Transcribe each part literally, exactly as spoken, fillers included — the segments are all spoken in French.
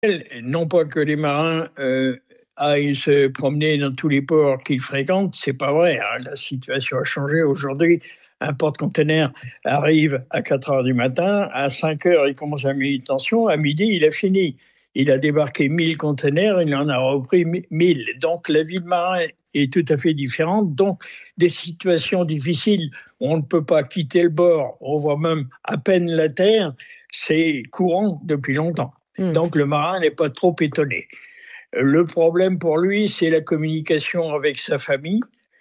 Non pas que les marins euh, aillent se promener dans tous les ports qu'ils fréquentent, c'est pas vrai. Hein. La situation a changé aujourd'hui. Un porte-container arrive à quatre heures du matin, à cinq heures, il commence la manutention, à midi, il a fini. Il a débarqué mille containers, il en a repris mille. Donc la vie de marin est tout à fait différente. Donc des situations difficiles où on ne peut pas quitter le bord, on voit même à peine la terre, c'est courant depuis longtemps. Mmh. Donc le marin n'est pas trop étonné. Le problème pour lui, c'est la communication avec sa famille.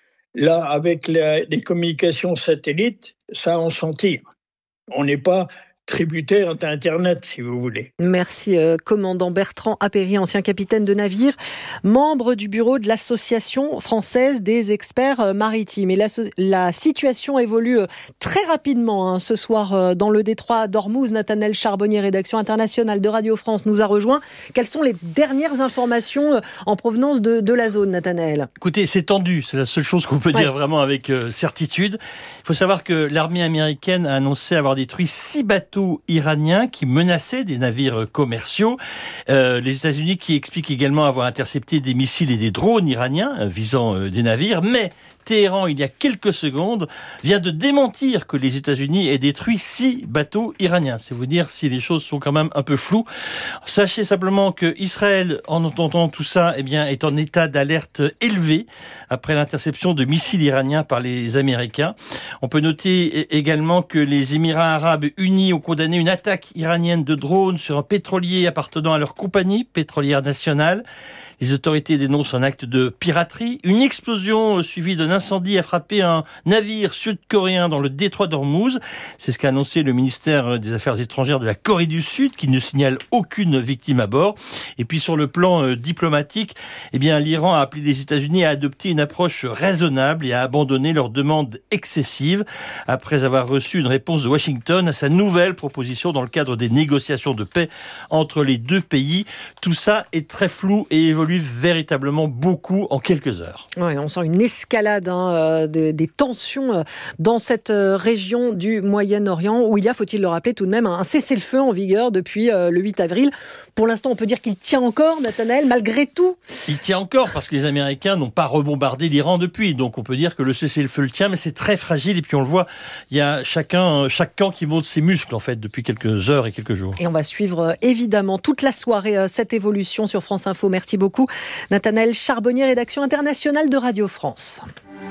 Là, avec la, les communications satellites, ça on s'en tire. On n'est pas tributaire d'Internet, si vous voulez. Merci, euh, commandant Bertrand Apéry, ancien capitaine de navire, membre du bureau de l'Association française des experts maritimes. Et la, la situation évolue très rapidement hein, ce soir euh, dans le détroit d'Ormuz. Nathanaël Charbonnier, rédaction internationale de Radio France, nous a rejoint. Quelles sont les dernières informations euh, en provenance de, de la zone, Nathanaël ? Écoutez, c'est tendu, c'est la seule chose qu'on peut ouais. dire vraiment avec euh, certitude. Il faut savoir que l'armée américaine a annoncé avoir détruit six bateaux iraniens qui menaçaient des navires commerciaux. Euh, les États-Unis qui expliquent également avoir intercepté des missiles et des drones iraniens euh, visant euh, des navires, mais Téhéran, il y a quelques secondes, vient de démentir que les États-Unis aient détruit six bateaux iraniens. C'est vous dire si les choses sont quand même un peu floues. Sachez simplement que Israël, en entendant tout ça, eh bien, est en état d'alerte élevé après l'interception de missiles iraniens par les Américains. On peut noter également que les Émirats arabes unis ont condamné une attaque iranienne de drones sur un pétrolier appartenant à leur compagnie pétrolière nationale. Les autorités dénoncent un acte de piraterie. Une explosion suivie d'un incendie a frappé un navire sud-coréen dans le détroit d'Ormuz. C'est ce qu'a annoncé le ministère des Affaires étrangères de la Corée du Sud, qui ne signale aucune victime à bord. Et puis sur le plan euh, diplomatique, eh bien, l'Iran a appelé les États-Unis à adopter une approche raisonnable et à abandonner leurs demandes excessives après avoir reçu une réponse de Washington à sa nouvelle proposition dans le cadre des négociations de paix entre les deux pays. Tout ça est très flou et évolue véritablement beaucoup en quelques heures. Oui, on sent une escalade hein, de, des tensions dans cette région du Moyen-Orient où il y a, faut-il le rappeler tout de même, un cessez-le-feu en vigueur depuis le huit avril. Pour l'instant, on peut dire qu'il tient encore, Nathanaël, malgré tout. Il tient encore parce que les Américains n'ont pas rebombardé l'Iran depuis. Donc on peut dire que le cessez-le-feu le tient, mais c'est très fragile. Et puis on le voit, il y a chacun, chaque camp qui monte ses muscles en fait depuis quelques heures et quelques jours. Et on va suivre évidemment toute la soirée cette évolution sur France Info. Merci beaucoup. Nathanaël Charbonnier, rédaction internationale de Radio France.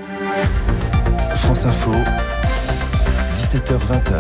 France Info, dix-sept heures vingt.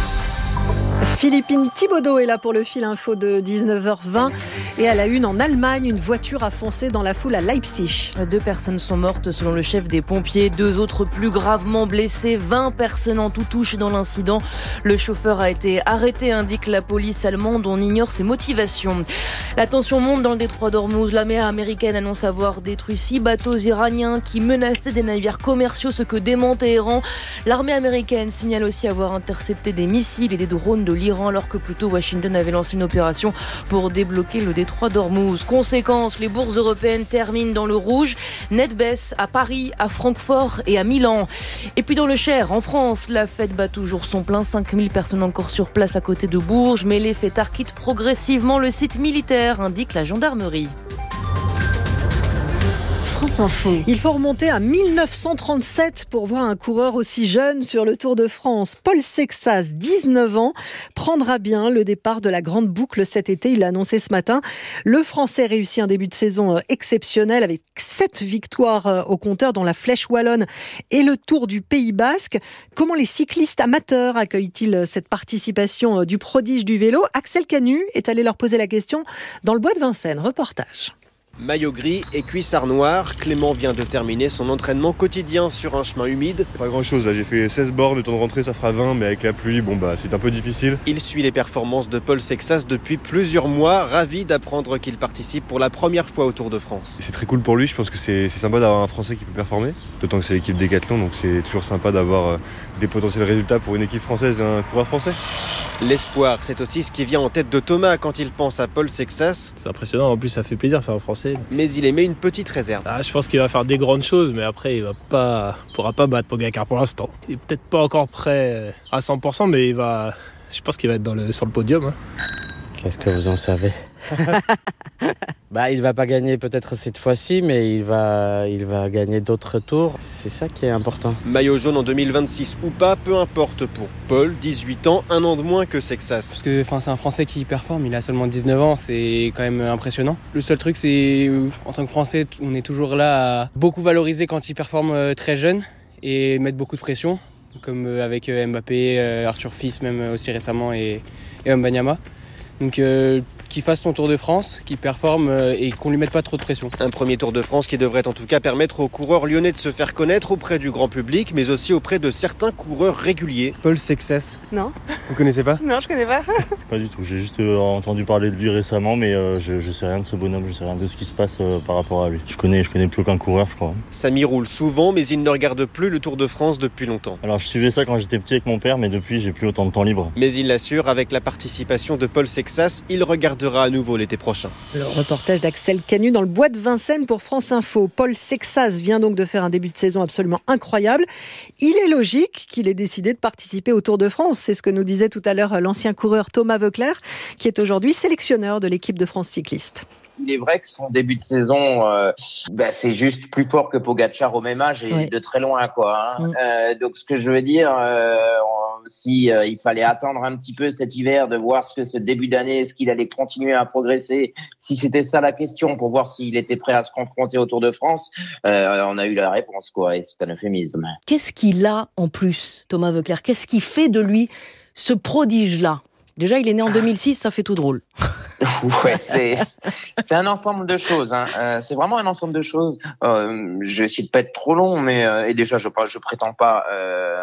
Philippine Thibaudot est là pour le fil info de dix-neuf heures vingt. Et à la une, en Allemagne, une voiture a foncé dans la foule à Leipzig. Deux personnes sont mortes selon le chef des pompiers, deux autres plus gravement blessées, vingt personnes en tout touchées dans l'incident. Le chauffeur a été arrêté, indique la police allemande, on ignore ses motivations. La tension monte dans le détroit d'Ormuz. La mer américaine annonce avoir détruit six bateaux iraniens qui menaçaient des navires commerciaux, ce que dément Téhéran. L'armée américaine signale aussi avoir intercepté des missiles et des drones de l'Iran, alors que plus tôt Washington avait lancé une opération pour débloquer le détroit d'Ormuz. Conséquence, les bourses européennes terminent dans le rouge. Net baisse à Paris, à Francfort et à Milan. Et puis dans le Cher, en France, la fête bat toujours son plein. cinq mille personnes encore sur place à côté de Bourges, mais les fêtards quittent progressivement le site militaire, indique la gendarmerie. France Info. Il faut remonter à mille neuf cent trente-sept pour voir un coureur aussi jeune sur le Tour de France. Paul Sexas, dix-neuf ans, prendra bien le départ de la grande boucle cet été. Il l'a annoncé ce matin. Le Français réussit un début de saison exceptionnel avec sept victoires au compteur, dont la Flèche Wallonne et le Tour du Pays Basque. Comment les cyclistes amateurs accueillent-ils cette participation du prodige du vélo ? Axel Canu est allé leur poser la question dans le bois de Vincennes. Reportage. Maillot gris et cuissard noir, Clément vient de terminer son entraînement quotidien sur un chemin humide. Pas grand chose là, j'ai fait seize bornes, le temps de rentrer ça fera vingt, mais avec la pluie, bon bah c'est un peu difficile. Il suit les performances de Paul Sexas depuis plusieurs mois, ravi d'apprendre qu'il participe pour la première fois au Tour de France. C'est très cool pour lui, je pense que c'est, c'est sympa d'avoir un Français qui peut performer, d'autant que c'est l'équipe Décathlon, donc c'est toujours sympa d'avoir des potentiels résultats pour une équipe française et un coureur français. L'espoir, c'est aussi ce qui vient en tête de Thomas quand il pense à Paul Sexas. C'est impressionnant, en plus ça fait plaisir, c'est un Français. Mais il émet une petite réserve. Ah, je pense qu'il va faire des grandes choses, mais après il va pas, pourra pas battre Pogacar pour l'instant. Il est peut-être pas encore prêt à cent pour cent, mais il va, je pense qu'il va être dans le, sur le podium. Hein. Qu'est-ce que vous en savez? Bah, il va pas gagner peut-être cette fois-ci, mais il va, il va gagner d'autres tours. C'est ça qui est important. Maillot jaune en deux mille vingt-six ou pas, peu importe pour Paul, dix-huit ans, un an de moins que Sexas. Parce que enfin, c'est un Français qui performe, il a seulement dix-neuf ans, c'est quand même impressionnant. Le seul truc, c'est en tant que Français, on est toujours là à beaucoup valoriser quand il performe très jeune et mettre beaucoup de pression, comme avec Mbappé, Arthur Fils, même aussi récemment, et, et Wembanyama. Donc euh, qu'il fasse son Tour de France, qu'il performe euh, et qu'on lui mette pas trop de pression. Un premier Tour de France qui devrait en tout cas permettre aux coureurs lyonnais de se faire connaître auprès du grand public, mais aussi auprès de certains coureurs réguliers. Paul Sexas. Non. Vous connaissez pas? Non, je connais pas. Pas du tout, j'ai juste euh, entendu parler de lui récemment, mais euh, je, je sais rien de ce bonhomme, je sais rien de ce qui se passe euh, par rapport à lui. Je connais, je connais plus aucun coureur, je crois. Samy roule souvent, mais il ne regarde plus le Tour de France depuis longtemps. Alors je suivais ça quand j'étais petit avec mon père, mais depuis j'ai plus autant de temps libre. Mais il l'assure, avec la participation de Paul Sexas, il regardera à nouveau l'été prochain. Le reportage d'Axel Canu dans le bois de Vincennes pour France Info. Paul Sexas vient donc de faire un début de saison absolument incroyable. Il est logique qu'il ait décidé de participer au Tour de France. C'est ce que nous disait tout à l'heure l'ancien coureur Thomas Voeckler, qui est aujourd'hui sélectionneur de l'équipe de France cycliste. Il est vrai que son début de saison, euh, bah, c'est juste plus fort que Pogacar au même âge et oui. de très loin, quoi. Hein. Mm. Euh, donc, ce que je veux dire, euh, si euh, il fallait attendre un petit peu cet hiver de voir ce que ce début d'année, est-ce qu'il allait continuer à progresser, si c'était ça la question, pour voir s'il était prêt à se confronter au Tour de France, euh, on a eu la réponse, quoi. Et c'est un euphémisme. Qu'est-ce qu'il a en plus, Thomas Voeckler? Qu'est-ce qui fait de lui ce prodige-là? Déjà, il est né en deux mille six, ça fait tout drôle. Ouais, c'est, c'est un ensemble de choses. Hein. Euh, c'est vraiment un ensemble de choses. Euh, je vais essayer de pas être trop long, mais euh, et déjà, je, je prétends pas euh,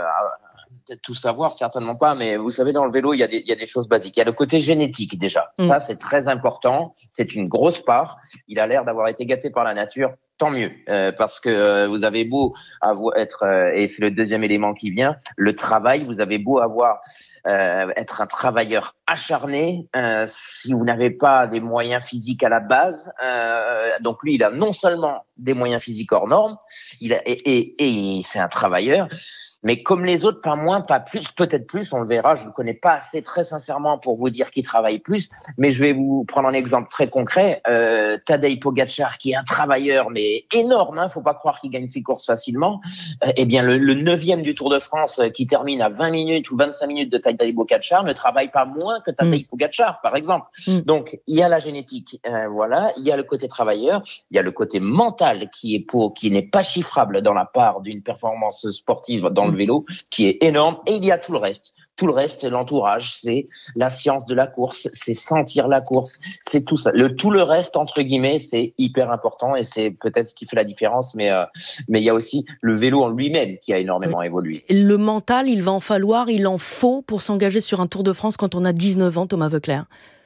à tout savoir, certainement pas. Mais vous savez, dans le vélo, il y a des, il y a des choses basiques. Il y a le côté génétique déjà. Mmh. Ça, c'est très important. C'est une grosse part. Il a l'air d'avoir été gâté par la nature. Tant mieux, euh, parce que euh, vous avez beau avoir, être, euh, et c'est le deuxième élément qui vient, le travail. Vous avez beau avoir Euh, être un travailleur acharné, euh, si vous n'avez pas des moyens physiques à la base, euh, donc lui, il a non seulement des moyens physiques hors normes, il a, et, et, et c'est un travailleur, mais comme les autres, pas moins, pas plus, peut-être plus, on le verra. Je ne le connais pas assez très sincèrement pour vous dire qu'il travaille plus, mais je vais vous prendre un exemple très concret. Euh, Tadej Pogacar, qui est un travailleur, mais énorme, hein, faut pas croire qu'il gagne ses courses facilement. Euh, eh bien, le, le neuvième du Tour de France, euh, qui termine à vingt minutes ou vingt-cinq minutes de Tadej Pogacar, ne travaille pas moins que Tadej mmh. Pogacar, par exemple. Mmh. Donc, il y a la génétique, euh, voilà, il y a le côté travailleur, il y a le côté mental qui est pour, qui n'est pas chiffrable dans la part d'une performance sportive dans le vélo, qui est énorme, et il y a tout le reste. Tout le reste, c'est l'entourage, c'est la science de la course, c'est sentir la course, c'est tout ça. Le tout le reste, entre guillemets, c'est hyper important et c'est peut-être ce qui fait la différence, mais euh, mais il y a aussi le vélo en lui-même qui a énormément oui. évolué. Le mental, il va en falloir, il en faut pour s'engager sur un Tour de France quand on a dix-neuf ans, Thomas Voeckler.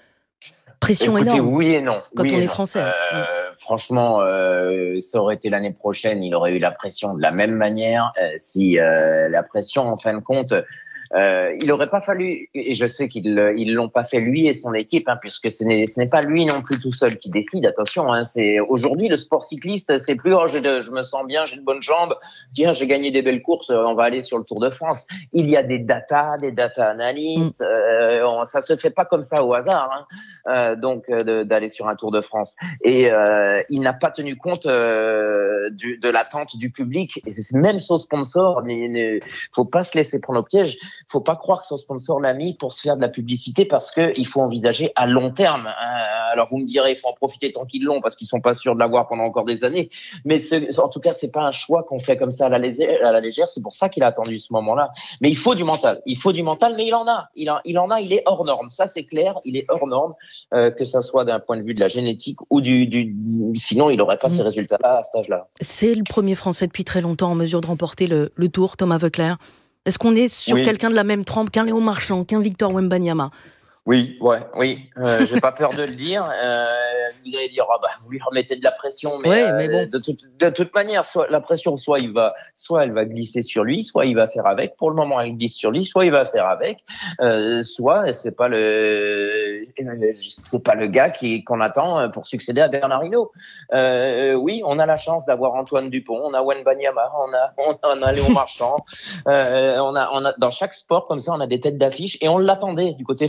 Pression Écoutez, énorme. Oui et non. Quand oui on est non. français. Euh, oui. Franchement, euh, ça aurait été l'année prochaine, il aurait eu la pression de la même manière. Euh, si euh, la pression, en fin de compte, euh, il aurait pas fallu, et je sais qu'ils ils l'ont pas fait lui et son équipe, hein, puisque ce n'est, ce n'est pas lui non plus tout seul qui décide. Attention, hein, c'est aujourd'hui le sport cycliste, c'est plus oh, j'ai de, je me sens bien, j'ai de bonnes jambes, tiens, j'ai gagné des belles courses, on va aller sur le Tour de France. Il y a des data, des data analystes, euh, on, ça se fait pas comme ça au hasard, hein, euh, donc euh, de, d'aller sur un Tour de France. Et euh, il n'a pas tenu compte euh, du, de l'attente du public, et c'est même son sponsor. Il ne faut pas se laisser prendre au piège. Faut pas croire que son sponsor l'a mis pour se faire de la publicité, parce que il faut envisager à long terme. Alors vous me direz, il faut en profiter tant qu'ils l'ont, parce qu'ils sont pas sûrs de l'avoir pendant encore des années. Mais en tout cas, c'est pas un choix qu'on fait comme ça à la légère. À la légère. C'est pour ça qu'il a attendu ce moment-là. Mais il faut du mental. Il faut du mental, mais il en a. Il, a, il en a. Il est hors norme. Ça, c'est clair. Il est hors norme, euh, que ça soit d'un point de vue de la génétique ou du. du sinon, il aurait pas mmh. ces résultats-là à cet âge-là. C'est le premier Français depuis très longtemps en mesure de remporter le, le Tour, Thomas Voeckler. Est-ce qu'on est sur oui. quelqu'un de la même trempe qu'un Léo Marchand, qu'un Victor Wembanyama? Oui, ouais, oui. Euh, j'ai pas peur de le dire. Euh, vous allez dire, oh bah, vous lui remettez de la pression, mais, ouais, euh, mais bon. de, toute, de toute manière, soit la pression, soit il va, soit elle va glisser sur lui, soit il va faire avec. Pour le moment, elle glisse sur lui, soit il va faire avec, euh, soit c'est pas le, c'est pas le gars qui qu'on attend pour succéder à Bernard Hinault. Euh, oui, on a la chance d'avoir Antoine Dupont, on a Wembanyama, on a, on a Léo Marchand, euh, on a, on a dans chaque sport comme ça, on a des têtes d'affiche et on l'attendait du côté français.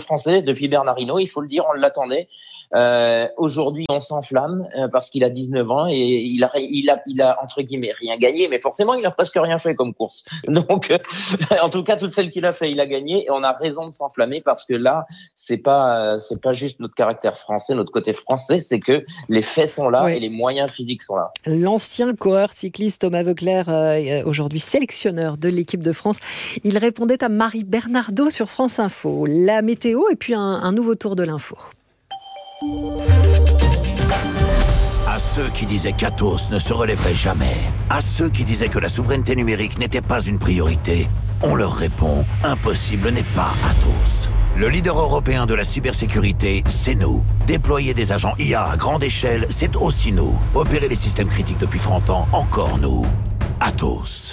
depuis Bernardino, il faut le dire, on l'attendait. Euh, aujourd'hui, on s'enflamme euh, parce qu'il a dix-neuf ans et il a, il a, il a entre guillemets rien gagné, mais forcément, il a presque rien fait comme course. Donc, euh, en tout cas, toutes celles qu'il a fait, il a gagné et on a raison de s'enflammer parce que là, c'est pas, euh, c'est pas juste notre caractère français, notre côté français, c'est que les faits sont là oui. et les moyens physiques sont là. L'ancien coureur cycliste Thomas Voeckler, euh, aujourd'hui sélectionneur de l'équipe de France, il répondait à Marie Bernardo sur France Info. La météo et puis un, un nouveau tour de l'info. À ceux qui disaient qu'Atos ne se relèverait jamais, à ceux qui disaient que la souveraineté numérique n'était pas une priorité, on leur répond, impossible n'est pas Atos. Le leader européen de la cybersécurité, c'est nous. Déployer des agents I A à grande échelle, c'est aussi nous. Opérer les systèmes critiques depuis trente ans, encore nous. Atos.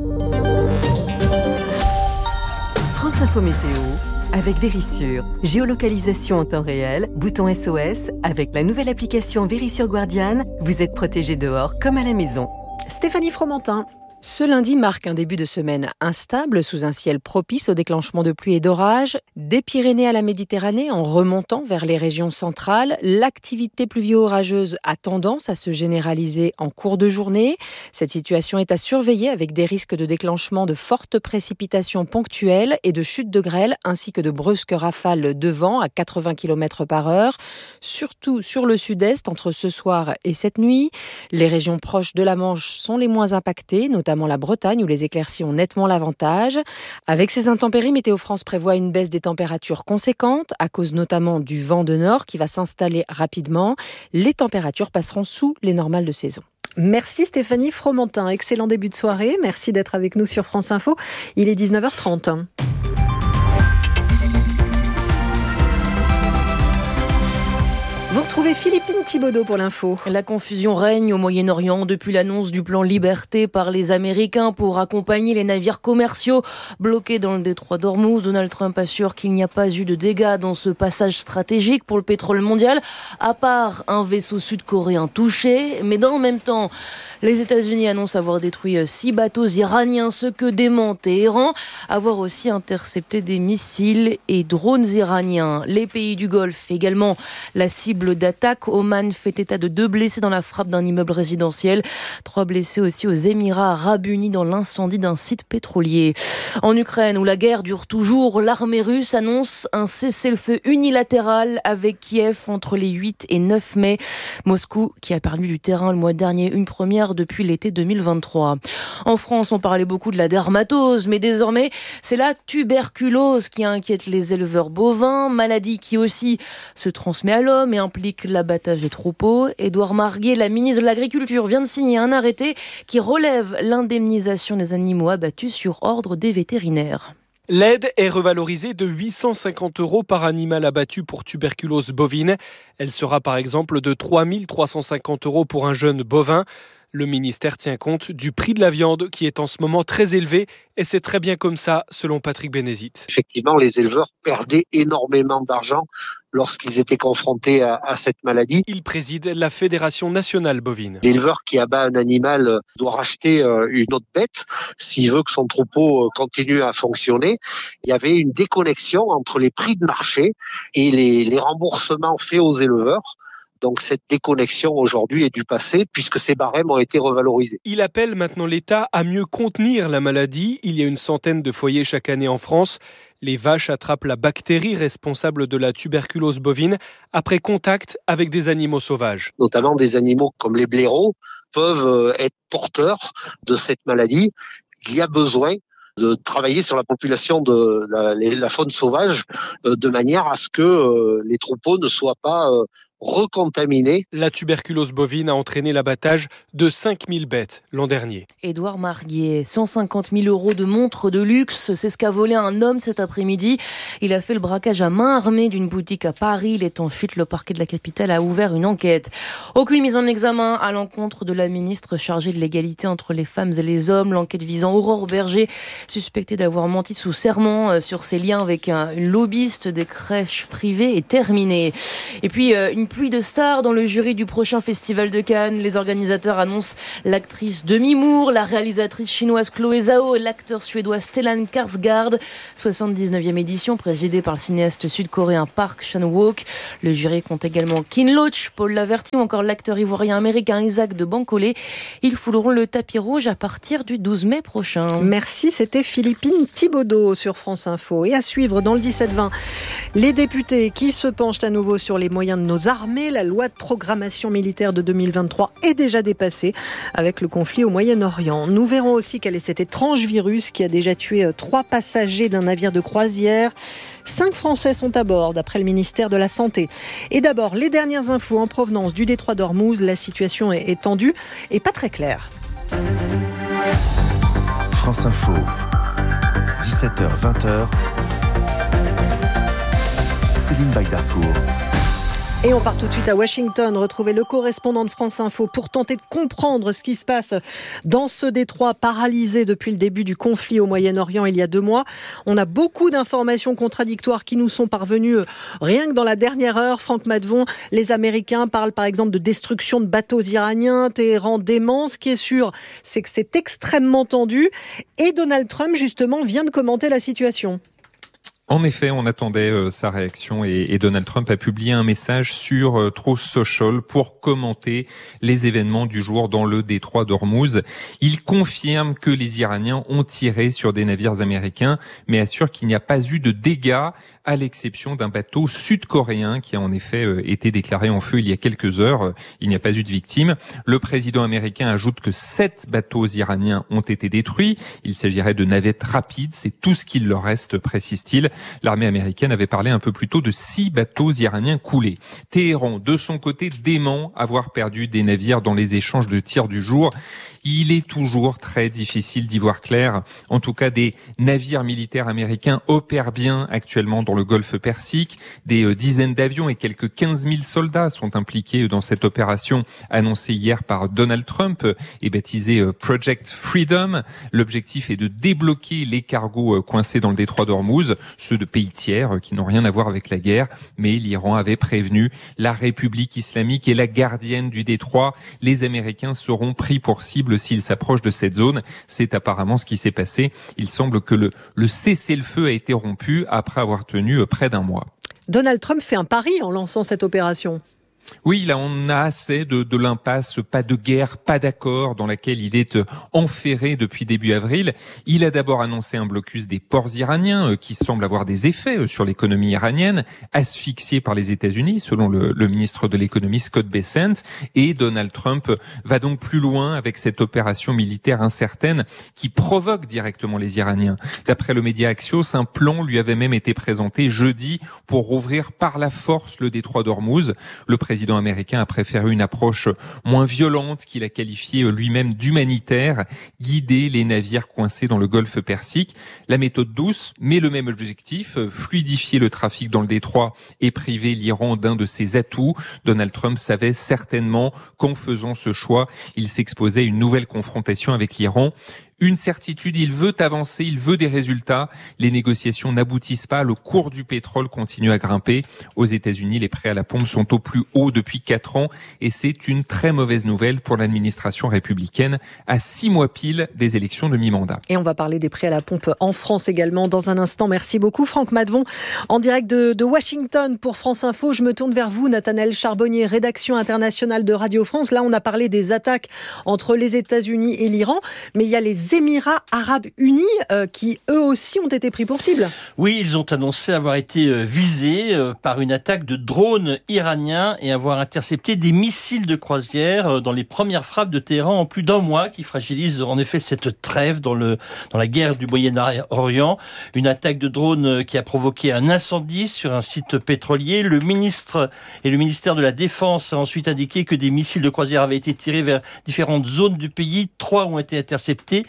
France Info Météo. Avec Vérissure, géolocalisation en temps réel, bouton S O S, avec la nouvelle application Vérissure Guardian, vous êtes protégé dehors comme à la maison. Stéphanie Fromentin. Ce lundi marque un début de semaine instable sous un ciel propice au déclenchement de pluie et d'orages. Des Pyrénées à la Méditerranée en remontant vers les régions centrales, l'activité pluvio-orageuse a tendance à se généraliser en cours de journée. Cette situation est à surveiller avec des risques de déclenchement de fortes précipitations ponctuelles et de chutes de grêle ainsi que de brusques rafales de vent à quatre-vingts kilomètres par heure, surtout sur le sud-est entre ce soir et cette nuit. Les régions proches de la Manche sont les moins impactées, notamment la Bretagne où les éclaircies ont nettement l'avantage. Avec ces intempéries, Météo France prévoit une baisse des températures conséquentes à cause notamment du vent de nord qui va s'installer rapidement. Les températures passeront sous les normales de saison. Merci Stéphanie Fromentin. Excellent début de soirée. Merci d'être avec nous sur France Info. Il est dix-neuf heures trente. Vous retrouvez Philippine Thibaudot pour l'info. La confusion règne au Moyen-Orient depuis l'annonce du plan Liberté par les Américains pour accompagner les navires commerciaux bloqués dans le détroit d'Ormuz. Donald Trump assure qu'il n'y a pas eu de dégâts dans ce passage stratégique pour le pétrole mondial, à part un vaisseau sud-coréen touché. Mais dans le même temps, les États-Unis annoncent avoir détruit six bateaux iraniens, ce que dément Téhéran, avoir aussi intercepté des missiles et drones iraniens. Les pays du Golfe également, la cible d'attaque. Oman fait état de deux blessés dans la frappe d'un immeuble résidentiel. Trois blessés aussi aux Émirats arabes unis dans l'incendie d'un site pétrolier. En Ukraine, où la guerre dure toujours, l'armée russe annonce un cessez-le-feu unilatéral avec Kiev entre les huit et neuf mai. Moscou, qui a perdu du terrain le mois dernier, une première depuis l'été deux mille vingt-trois. En France, on parlait beaucoup de la dermatose, mais désormais, c'est la tuberculose qui inquiète les éleveurs bovins, maladie qui aussi se transmet à l'homme et implique l'abattage des troupeaux. Édouard Marguet, la ministre de l'Agriculture, vient de signer un arrêté qui relève l'indemnisation des animaux abattus sur ordre des vétérinaires. L'aide est revalorisée de huit cent cinquante euros par animal abattu pour tuberculose bovine. Elle sera par exemple de trois mille trois cent cinquante euros pour un jeune bovin. Le ministère tient compte du prix de la viande qui est en ce moment très élevé et c'est très bien comme ça, selon Patrick Bénézit. Effectivement, les éleveurs perdaient énormément d'argent lorsqu'ils étaient confrontés à, à cette maladie. Il préside la Fédération nationale bovine. L'éleveur qui abat un animal doit racheter une autre bête s'il veut que son troupeau continue à fonctionner. Il y avait une déconnexion entre les prix de marché et les, les remboursements faits aux éleveurs. Donc cette déconnexion aujourd'hui est du passé puisque ces barèmes ont été revalorisés. Il appelle maintenant l'État à mieux contenir la maladie. Il y a une centaine de foyers chaque année en France. Les vaches attrapent la bactérie responsable de la tuberculose bovine après contact avec des animaux sauvages. Notamment des animaux comme les blaireaux peuvent être porteurs de cette maladie. Il y a besoin de travailler sur la population de la, la faune sauvage de manière à ce que les troupeaux ne soient pas recontaminés. La tuberculose bovine a entraîné l'abattage de cinq mille bêtes l'an dernier. Édouard Marguet, cent cinquante mille euros de montres de luxe, c'est ce qu'a volé un homme cet après-midi. Il a fait le braquage à main armée d'une boutique à Paris. Il est en fuite. Le parquet de la capitale a ouvert une enquête. Aucune mise en examen à l'encontre de la ministre chargée de l'égalité entre les femmes et les hommes. L'enquête visant Aurore Berger, suspectée d'avoir menti sous serment sur ses liens avec une lobbyiste des crèches privées, est terminée. Et puis, une pluie de stars dans le jury du prochain festival de Cannes. Les organisateurs annoncent l'actrice Demi Moore, la réalisatrice chinoise Chloé Zhao et l'acteur suédois Stellan Skarsgård. soixante-dix-neuvième édition présidée par le cinéaste sud-coréen Park Chan-wook. Le jury compte également Kin Loach, Paul Laverty ou encore l'acteur ivoirien américain Isaac de Bancolé. Ils fouleront le tapis rouge à partir du douze mai prochain. Merci, c'était Philippine Thibaudot sur France Info. Et à suivre dans le dix-sept vingt, les députés qui se penchent à nouveau sur les moyens de nos armées. La loi de programmation militaire de deux mille vingt-trois est déjà dépassée avec le conflit au Moyen-Orient. Nous verrons aussi quel est cet étrange virus qui a déjà tué trois passagers d'un navire de croisière. Cinq Français sont à bord, d'après le ministère de la Santé. Et d'abord, les dernières infos en provenance du détroit d'Ormuz. La situation est tendue et pas très claire. France Info, dix-sept heures vingt. Céline Baydarkour. Et on part tout de suite à Washington, retrouver le correspondant de France Info pour tenter de comprendre ce qui se passe dans ce détroit paralysé depuis le début du conflit au Moyen-Orient il y a deux mois. On a beaucoup d'informations contradictoires qui nous sont parvenues rien que dans la dernière heure. Franck Madvon, les Américains parlent par exemple de destruction de bateaux iraniens. Téhéran dément. Ce qui est sûr, c'est que c'est extrêmement tendu. Et Donald Trump, justement, vient de commenter la situation. En effet, on attendait euh, sa réaction et, et Donald Trump a publié un message sur euh, Truth Social pour commenter les événements du jour dans le détroit d'Ormuz. Il confirme que les Iraniens ont tiré sur des navires américains, mais assure qu'il n'y a pas eu de dégâts, à l'exception d'un bateau sud-coréen qui a en effet euh, été déclaré en feu il y a quelques heures. Il n'y a pas eu de victimes. Le président américain ajoute que sept bateaux iraniens ont été détruits. Il s'agirait de navettes rapides. C'est tout ce qu'il leur reste, précise-t-il. L'armée américaine avait parlé un peu plus tôt de six bateaux iraniens coulés. Téhéran, de son côté, dément avoir perdu des navires dans les échanges de tirs du jour. Il est toujours très difficile d'y voir clair. En tout cas, des navires militaires américains opèrent bien actuellement dans le golfe Persique. Des euh, dizaines d'avions et quelques quinze mille soldats sont impliqués dans cette opération annoncée hier par Donald Trump et baptisée euh, Project Freedom. L'objectif est de débloquer les cargos euh, coincés dans le détroit d'Ormuz, ceux de pays tiers euh, qui n'ont rien à voir avec la guerre. Mais l'Iran avait prévenu la République islamique est la gardienne du détroit. Les Américains seront pris pour cible s'ils s'approchent de cette zone. C'est apparemment ce qui s'est passé. Il semble que le, le cessez-le-feu a été rompu après avoir tenu près d'un mois. Donald Trump fait un pari en lançant cette opération. Oui, là, on a assez de, de l'impasse, pas de guerre, pas d'accord, dans laquelle il est enferré depuis début avril. Il a d'abord annoncé un blocus des ports iraniens, qui semble avoir des effets sur l'économie iranienne, asphyxiée par les États-Unis, selon le, le ministre de l'économie Scott Bessent. Et Donald Trump va donc plus loin avec cette opération militaire incertaine qui provoque directement les Iraniens. D'après le média Axios, un plan lui avait même été présenté jeudi pour rouvrir par la force le détroit d'Ormuz. Le Le président américain a préféré une approche moins violente qu'il a qualifiée lui-même d'humanitaire, guider les navires coincés dans le golfe Persique. La méthode douce, mais le même objectif, fluidifier le trafic dans le détroit et priver l'Iran d'un de ses atouts. Donald Trump savait certainement qu'en faisant ce choix, il s'exposait à une nouvelle confrontation avec l'Iran. Une certitude, il veut avancer, il veut des résultats. Les négociations n'aboutissent pas, le cours du pétrole continue à grimper. Aux États-Unis, les prix à la pompe sont au plus haut depuis quatre ans et c'est une très mauvaise nouvelle pour l'administration républicaine à six mois pile des élections de mi-mandat. Et on va parler des prix à la pompe en France également dans un instant. Merci beaucoup Franck Madvon en direct de, de Washington pour France Info. Je me tourne vers vous Nathanaël Charbonnier, rédaction internationale de Radio France. Là, on a parlé des attaques entre les États-Unis et l'Iran, mais il y a les Émirats Arabes Unis euh, qui eux aussi ont été pris pour cible. Oui, ils ont annoncé avoir été euh, visés euh, par une attaque de drones iraniens et avoir intercepté des missiles de croisière euh, dans les premières frappes de Téhéran en plus d'un mois, qui fragilisent en effet cette trêve dans, le, dans la guerre du Moyen-Orient. Une attaque de drones euh, qui a provoqué un incendie sur un site pétrolier. Le ministre et le ministère de la Défense a ensuite indiqué que des missiles de croisière avaient été tirés vers différentes zones du pays. Trois ont été interceptés.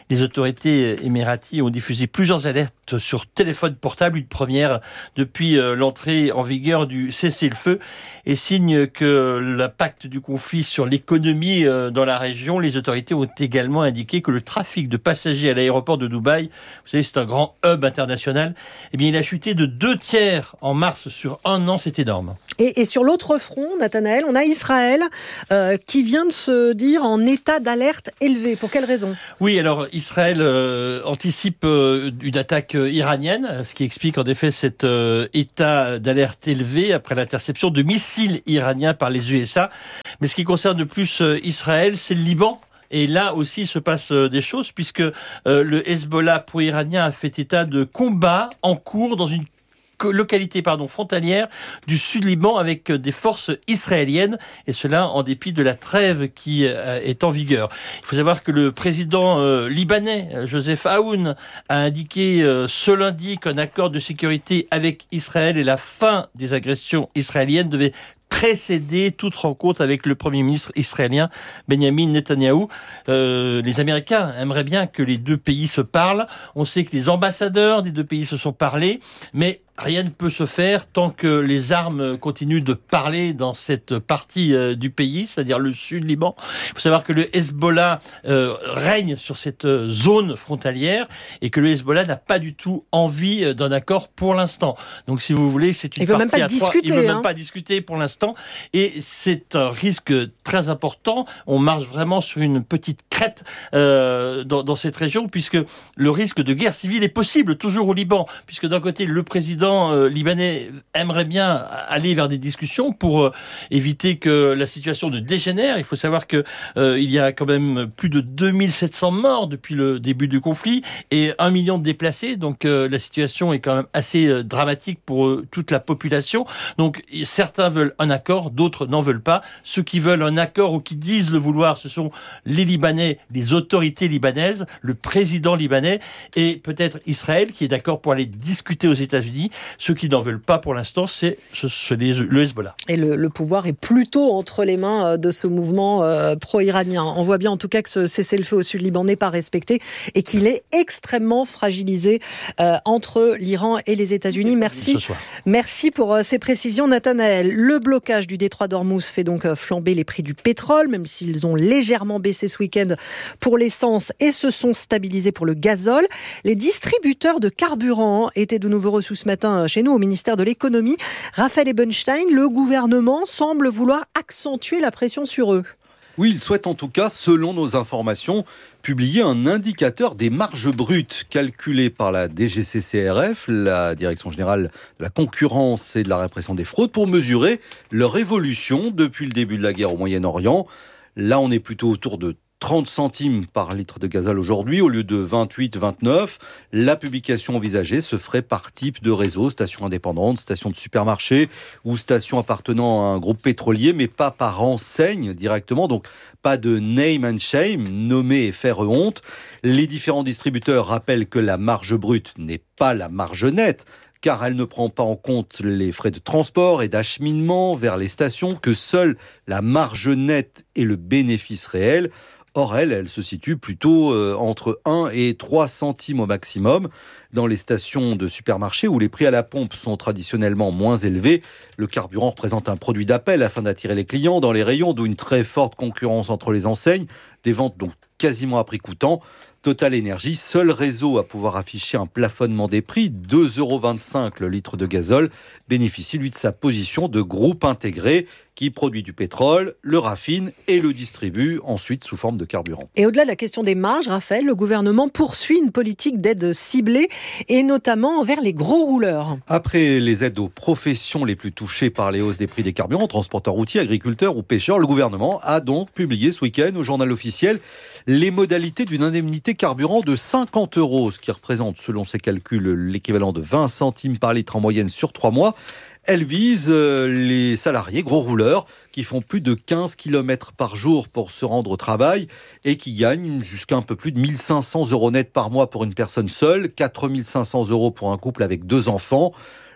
Les autorités émiraties ont diffusé plusieurs alertes sur téléphone portable, une première depuis l'entrée en vigueur du cessez-le-feu, et signe que l'impact du conflit sur l'économie dans la région. Les autorités ont également indiqué que le trafic de passagers à l'aéroport de Dubaï, vous savez, c'est un grand hub international, eh bien, il a chuté de deux tiers en mars sur un an, c'est énorme. Et, et sur l'autre front, Nathanaël, on a Israël euh, qui vient de se dire en état d'alerte élevé. Pour quelle raison ? Oui, alors Israël euh, anticipe euh, une attaque euh, iranienne, ce qui explique en effet cet euh, état d'alerte élevé après l'interception de missiles iraniens par les U S A. Mais ce qui concerne le plus euh, Israël, c'est le Liban. Et là aussi il se passe des choses puisque euh, le Hezbollah pro-iranien a fait état de combats en cours dans une localité pardon, frontalière du sud-Liban avec des forces israéliennes, et cela en dépit de la trêve qui euh, est en vigueur. Il faut savoir que le président euh, libanais, Joseph Aoun, a indiqué euh, ce lundi qu'un accord de sécurité avec Israël et la fin des agressions israéliennes devait précéder toute rencontre avec le Premier ministre israélien Benjamin Netanyahou. Euh, les Américains aimeraient bien que les deux pays se parlent. On sait que les ambassadeurs des deux pays se sont parlé, mais rien ne peut se faire tant que les armes continuent de parler dans cette partie euh, du pays, c'est-à-dire le sud-Liban. Il faut savoir que le Hezbollah euh, règne sur cette zone frontalière et que le Hezbollah n'a pas du tout envie d'un accord pour l'instant. Donc, si vous voulez, c'est une Il veut partie même pas à trois. discuter, Il veut hein. même pas discuter pour l'instant, et c'est un risque très important. On marche vraiment sur une petite crête euh, dans, dans cette région, puisque le risque de guerre civile est possible toujours au Liban, puisque d'un côté le président Euh, libanais aimerait bien aller vers des discussions pour euh, éviter que la situation ne dégénère. Il faut savoir que euh, il y a quand même plus de deux mille sept cents morts depuis le début du conflit et un million de déplacés. Donc euh, la situation est quand même assez euh, dramatique pour euh, toute la population. Donc certains veulent un accord, d'autres n'en veulent pas. Ceux qui veulent un accord ou qui disent le vouloir, ce sont les Libanais, les autorités libanaises, le président libanais et peut-être Israël qui est d'accord pour aller discuter aux États-Unis. Ceux qui n'en veulent pas pour l'instant, c'est, c'est les, le Hezbollah. Et le, le pouvoir est plutôt entre les mains de ce mouvement euh, pro-iranien. On voit bien en tout cas que ce cessez-le-feu au sud Liban n'est pas respecté et qu'il est extrêmement fragilisé euh, entre l'Iran et les États-Unis. Merci, merci pour euh, ces précisions, Nathanaël. Le blocage du détroit d'Ormuz fait donc euh, flamber les prix du pétrole, même s'ils ont légèrement baissé ce week-end pour l'essence et se sont stabilisés pour le gazole. Les distributeurs de carburant étaient de nouveau reçus ce matin chez nous au ministère de l'économie. Raphaël Ebenstein, le gouvernement semble vouloir accentuer la pression sur eux. Oui, il souhaite en tout cas, selon nos informations, publier un indicateur des marges brutes calculé par la D G C C R F, la Direction générale de la concurrence et de la répression des fraudes, pour mesurer leur évolution depuis le début de la guerre au Moyen-Orient. Là, on est plutôt autour de trente centimes par litre de gazole aujourd'hui, au lieu de vingt-huit, vingt-neuf. La publication envisagée se ferait par type de réseau, station indépendante, station de supermarché ou station appartenant à un groupe pétrolier, mais pas par enseigne directement. Donc, pas de name and shame, nommer et faire honte. Les différents distributeurs rappellent que la marge brute n'est pas la marge nette, car elle ne prend pas en compte les frais de transport et d'acheminement vers les stations, que seule la marge nette est le bénéfice réel. Or, elle, elle se situe plutôt euh, entre un et trois centimes au maximum. Dans les stations de supermarché où les prix à la pompe sont traditionnellement moins élevés, le carburant représente un produit d'appel afin d'attirer les clients dans les rayons, d'où une très forte concurrence entre les enseignes, des ventes donc quasiment à prix coûtant. Total Énergie, seul réseau à pouvoir afficher un plafonnement des prix, deux euros vingt-cinq le litre de gazole, bénéficie lui de sa position de groupe intégré qui produit du pétrole, le raffine et le distribue ensuite sous forme de carburant. Et au-delà de la question des marges, Raphaël, le gouvernement poursuit une politique d'aide ciblée et notamment envers les gros rouleurs. Après les aides aux professions les plus touchées par les hausses des prix des carburants, transporteurs routiers, agriculteurs ou pêcheurs, le gouvernement a donc publié ce week-end au journal officiel les modalités d'une indemnité carburant de cinquante euros, ce qui représente, selon ses calculs, l'équivalent de vingt centimes par litre en moyenne sur trois mois. Elle vise les salariés gros rouleurs qui font plus de quinze kilomètres par jour pour se rendre au travail et qui gagnent jusqu'à un peu plus de mille cinq cents euros net par mois pour une personne seule, quatre mille cinq cents euros pour un couple avec deux enfants.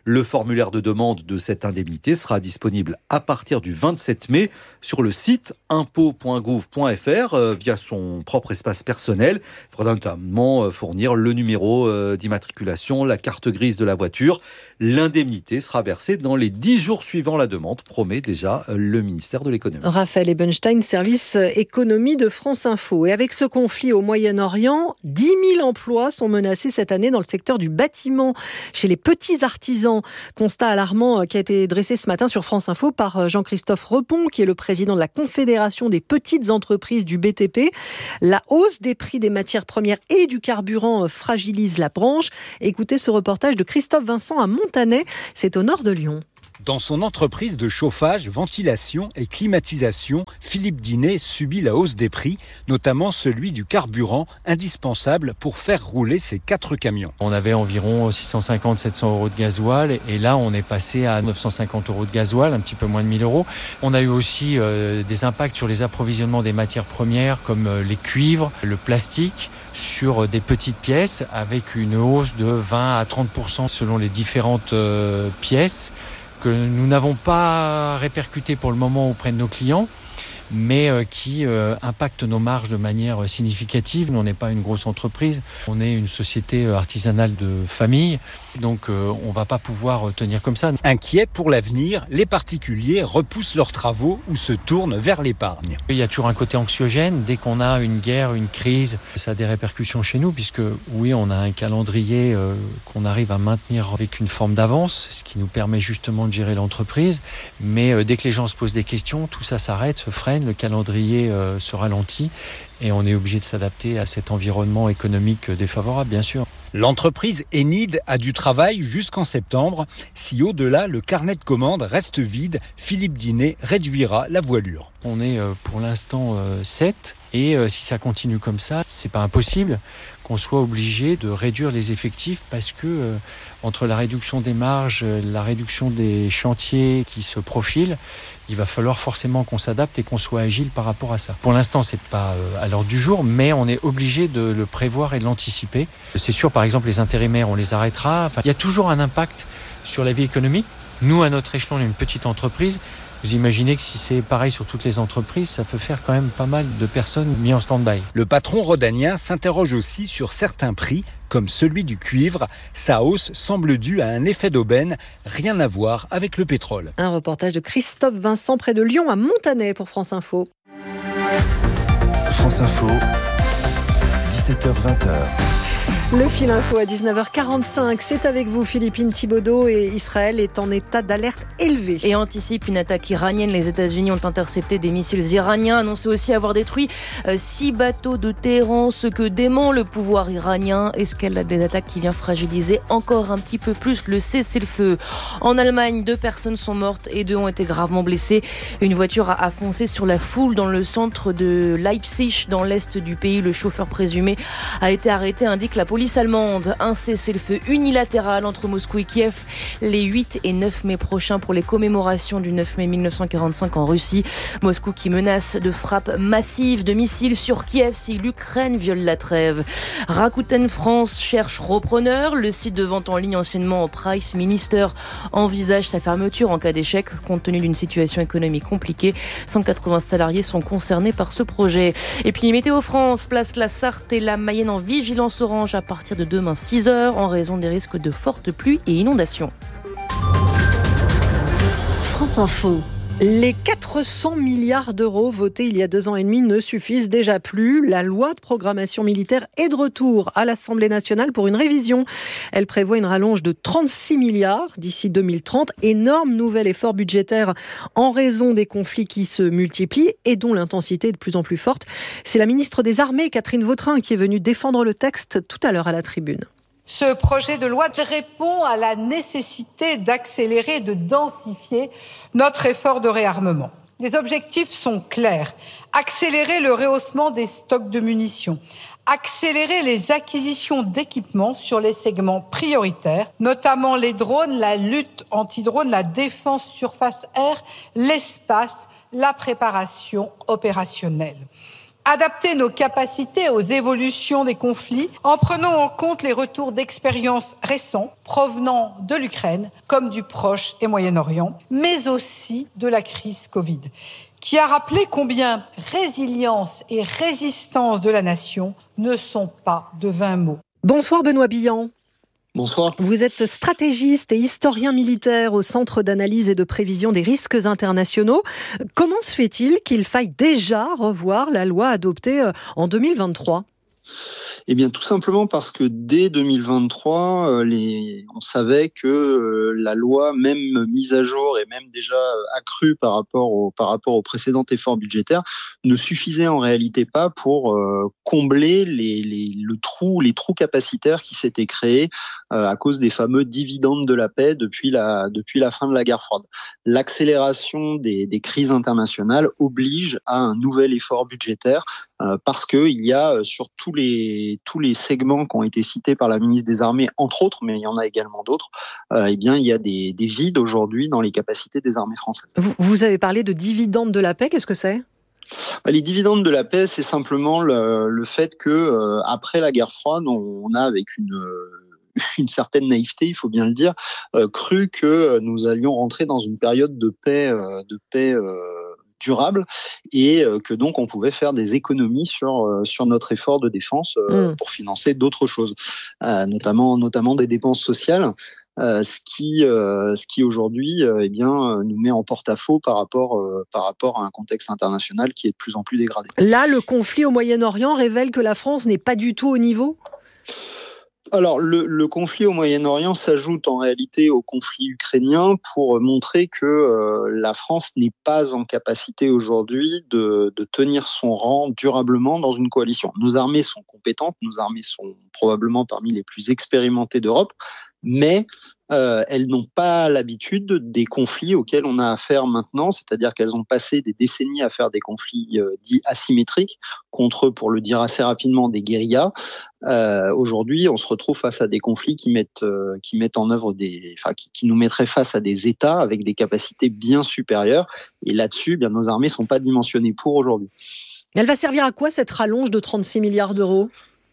Le formulaire de demande de cette indemnité sera disponible à partir du vingt-sept mai sur le site impôts point gouv point f r euh, via son propre espace personnel. Il faudra notamment euh, fournir le numéro euh, d'immatriculation, la carte grise de la voiture. L'indemnité sera versée dans les dix jours suivant la demande, promet déjà euh, le ministère de l'économie. Raphaël Ebenstein, service économie de France Info. Et avec ce conflit au Moyen-Orient, dix mille emplois sont menacés cette année dans le secteur du bâtiment, chez les petits artisans. Constat alarmant qui a été dressé ce matin sur France Info par Jean-Christophe Repon, qui est le président de la Confédération des petites entreprises du B T P. La hausse des prix des matières premières et du carburant fragilise la branche. Écoutez ce reportage de Christophe Vincent à Montanet, c'est au nord de Lyon. Dans son entreprise de chauffage, ventilation et climatisation, Philippe Dinet subit la hausse des prix, notamment celui du carburant, indispensable pour faire rouler ses quatre camions. On avait environ six cent cinquante à sept cents euros de gasoil et là on est passé à neuf cent cinquante euros de gasoil, un petit peu moins de mille euros. On a eu aussi euh, des impacts sur les approvisionnements des matières premières comme euh, les cuivres, le plastique, sur des petites pièces avec une hausse de vingt à trente pour cent selon les différentes euh, pièces, que nous n'avons pas répercuté pour le moment auprès de nos clients, mais qui euh, impactent nos marges de manière significative. Nous, on n'est pas une grosse entreprise, on est une société artisanale de famille, donc euh, on ne va pas pouvoir tenir comme ça. Inquiets pour l'avenir, les particuliers repoussent leurs travaux ou se tournent vers l'épargne. Il y a toujours un côté anxiogène. Dès qu'on a une guerre, une crise, ça a des répercussions chez nous, puisque oui, on a un calendrier euh, qu'on arrive à maintenir avec une forme d'avance, ce qui nous permet justement de gérer l'entreprise, mais euh, dès que les gens se posent des questions, tout ça s'arrête, se freine, le calendrier euh, se ralentit et on est obligé de s'adapter à cet environnement économique défavorable, bien sûr. L'entreprise Enid a du travail jusqu'en septembre. Si au-delà, le carnet de commandes reste vide, Philippe Dinet réduira la voilure. On est euh, pour l'instant euh, sept et euh, si ça continue comme ça, c'est pas impossible qu'on soit obligé de réduire les effectifs parce que euh, entre la réduction des marges, la réduction des chantiers qui se profilent, il va falloir forcément qu'on s'adapte et qu'on soit agile par rapport à ça. Pour l'instant, c'est pas euh, à l'ordre du jour, mais on est obligé de le prévoir et de l'anticiper. C'est sûr, par exemple, les intérimaires, on les arrêtera. Enfin, il y a toujours un impact sur la vie économique. Nous, à notre échelon, on est une petite entreprise. Vous imaginez que si c'est pareil sur toutes les entreprises, ça peut faire quand même pas mal de personnes mises en stand-by. Le patron rhodanien s'interroge aussi sur certains prix, comme celui du cuivre. Sa hausse semble due à un effet d'aubaine, rien à voir avec le pétrole. Un reportage de Christophe Vincent près de Lyon à Montanet pour France Info. France Info, dix-sept heures vingt. Le fil info à dix-neuf heures quarante-cinq, c'est avec vous Philippine Thibaudot, et Israël est en état d'alerte élevé. Et anticipe une attaque iranienne. Les États-Unis ont intercepté des missiles iraniens, annoncé aussi avoir détruit euh, six bateaux de Téhéran, ce que dément le pouvoir iranien. Escalade des attaques qui vient fragiliser encore un petit peu plus le cessez-le-feu. En Allemagne, deux personnes sont mortes et deux ont été gravement blessées. Une voiture a foncé sur la foule dans le centre de Leipzig, dans l'est du pays. Le chauffeur présumé a été arrêté, indique la police allemande. Un cessez-le-feu unilatéral entre Moscou et Kiev les huit et neuf mai prochains pour les commémorations du neuf mai mille neuf cent quarante-cinq en Russie. Moscou qui menace de frappes massives de missiles sur Kiev si l'Ukraine viole la trêve. Rakuten France cherche repreneur. Le site de vente en ligne anciennement Price Minister envisage sa fermeture en cas d'échec compte tenu d'une situation économique compliquée. cent quatre-vingts salariés sont concernés par ce projet. Et puis Météo France place la Sarthe et la Mayenne en vigilance orange à partir de demain six heures en raison des risques de fortes pluies et inondations. France Info. Les quatre cents milliards d'euros votés il y a deux ans et demi ne suffisent déjà plus. La loi de programmation militaire est de retour à l'Assemblée nationale pour une révision. Elle prévoit une rallonge de trente-six milliards d'ici deux mille trente. Énorme nouvel effort budgétaire en raison des conflits qui se multiplient et dont l'intensité est de plus en plus forte. C'est la ministre des Armées, Catherine Vautrin, qui est venue défendre le texte tout à l'heure à la tribune. Ce projet de loi répond à la nécessité d'accélérer et de densifier notre effort de réarmement. Les objectifs sont clairs. Accélérer le rehaussement des stocks de munitions. Accélérer les acquisitions d'équipements sur les segments prioritaires, notamment les drones, la lutte anti-drone, la défense surface air, l'espace, la préparation opérationnelle. Adapter nos capacités aux évolutions des conflits en prenant en compte les retours d'expériences récents provenant de l'Ukraine comme du Proche et Moyen-Orient, mais aussi de la crise Covid, qui a rappelé combien résilience et résistance de la nation ne sont pas de vains mots. Bonsoir Benoît Billan. Bonsoir. Vous êtes stratégiste et historien militaire au Centre d'analyse et de prévision des risques internationaux. Comment se fait-il qu'il faille déjà revoir la loi adoptée en deux mille vingt-trois ? Eh bien, tout simplement parce que dès deux mille vingt-trois, euh, les... on savait que euh, la loi, même mise à jour et même déjà euh, accrue par rapport au par rapport au précédent effort budgétaire, ne suffisait en réalité pas pour euh, combler les, les le trou les trous capacitaires qui s'étaient créés euh, à cause des fameux dividendes de la paix depuis la depuis la fin de la guerre froide. L'accélération des, des crises internationales oblige à un nouvel effort budgétaire euh, parce que il y a sur tous les tous les segments qui ont été cités par la ministre des Armées, entre autres, mais il y en a également d'autres, euh, eh bien, il y a des, des vides aujourd'hui dans les capacités des armées françaises. Vous, vous avez parlé de dividendes de la paix, qu'est-ce que c'est ? Les dividendes de la paix, c'est simplement le, le fait que euh, après la guerre froide, on, on a avec une euh, une certaine naïveté, il faut bien le dire, euh, cru que nous allions rentrer dans une période de paix, euh, de paix. Euh, durable et que donc on pouvait faire des économies sur sur notre effort de défense euh, mmh. pour financer d'autres choses, euh, notamment notamment des dépenses sociales, euh, ce qui euh, ce qui aujourd'hui euh, eh bien nous met en porte-à-faux par rapport euh, par rapport à un contexte international qui est de plus en plus dégradé. Là, le conflit au Moyen-Orient révèle que la France n'est pas du tout au niveau. Alors, le, le conflit au Moyen-Orient s'ajoute en réalité au conflit ukrainien pour montrer que euh, la France n'est pas en capacité aujourd'hui de, de tenir son rang durablement dans une coalition. Nos armées sont compétentes, nos armées sont probablement parmi les plus expérimentées d'Europe, mais euh, elles n'ont pas l'habitude des conflits auxquels on a affaire maintenant, c'est-à-dire qu'elles ont passé des décennies à faire des conflits euh, dits asymétriques contre, pour le dire assez rapidement, des guérillas. Euh, aujourd'hui, on se retrouve face à des conflits qui mettent, euh, qui mettent en œuvre des, enfin, qui, qui nous mettraient face à des États avec des capacités bien supérieures. Et là-dessus, bien, nos armées sont pas dimensionnées pour aujourd'hui. Elle va servir à quoi cette rallonge de trente-six milliards d'euros ?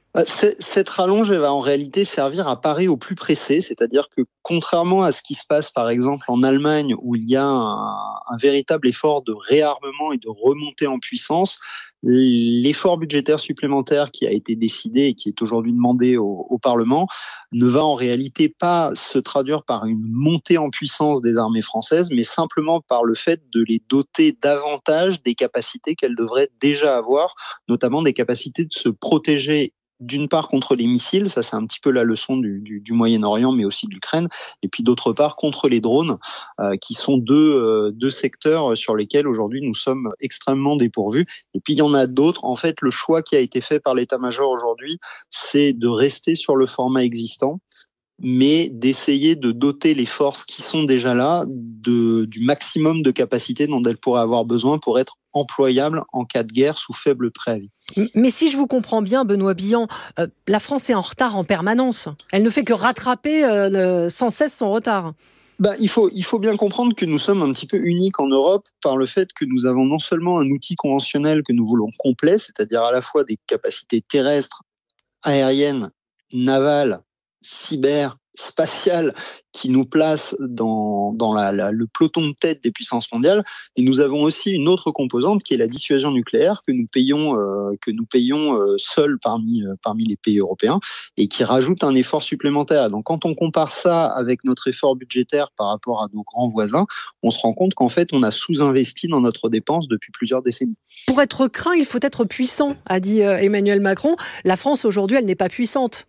Cette rallonge, elle va en réalité servir à parer au plus pressé, c'est-à-dire que contrairement à ce qui se passe par exemple en Allemagne où il y a un, un véritable effort de réarmement et de remontée en puissance, l'effort budgétaire supplémentaire qui a été décidé et qui est aujourd'hui demandé au, au Parlement ne va en réalité pas se traduire par une montée en puissance des armées françaises, mais simplement par le fait de les doter davantage des capacités qu'elles devraient déjà avoir, notamment des capacités de se protéger d'une part contre les missiles, ça c'est un petit peu la leçon du, du, du Moyen-Orient, mais aussi de l'Ukraine, et puis d'autre part contre les drones, euh, qui sont deux, euh, deux secteurs sur lesquels aujourd'hui nous sommes extrêmement dépourvus. Et puis il y en a d'autres. En fait, le choix qui a été fait par l'état-major aujourd'hui, c'est de rester sur le format existant, mais d'essayer de doter les forces qui sont déjà là de, du maximum de capacités dont elles pourraient avoir besoin pour être employables en cas de guerre sous faible préavis. Mais si je vous comprends bien, Benoît Billan, euh, la France est en retard en permanence. Elle ne fait que rattraper euh, sans cesse son retard. Bah, il faut, il faut bien comprendre que nous sommes un petit peu uniques en Europe par le fait que nous avons non seulement un outil conventionnel que nous voulons complet, c'est-à-dire à la fois des capacités terrestres, aériennes, navales, cyber, spatiale qui nous place dans, dans la, la, le peloton de tête des puissances mondiales. Et nous avons aussi une autre composante qui est la dissuasion nucléaire que nous payons, euh, que nous payons euh, seuls parmi, euh, parmi les pays européens et qui rajoute un effort supplémentaire. Donc quand on compare ça avec notre effort budgétaire par rapport à nos grands voisins, on se rend compte qu'en fait on a sous-investi dans notre dépense depuis plusieurs décennies. Pour être craint, il faut être puissant, a dit Emmanuel Macron. La France aujourd'hui, elle n'est pas puissante.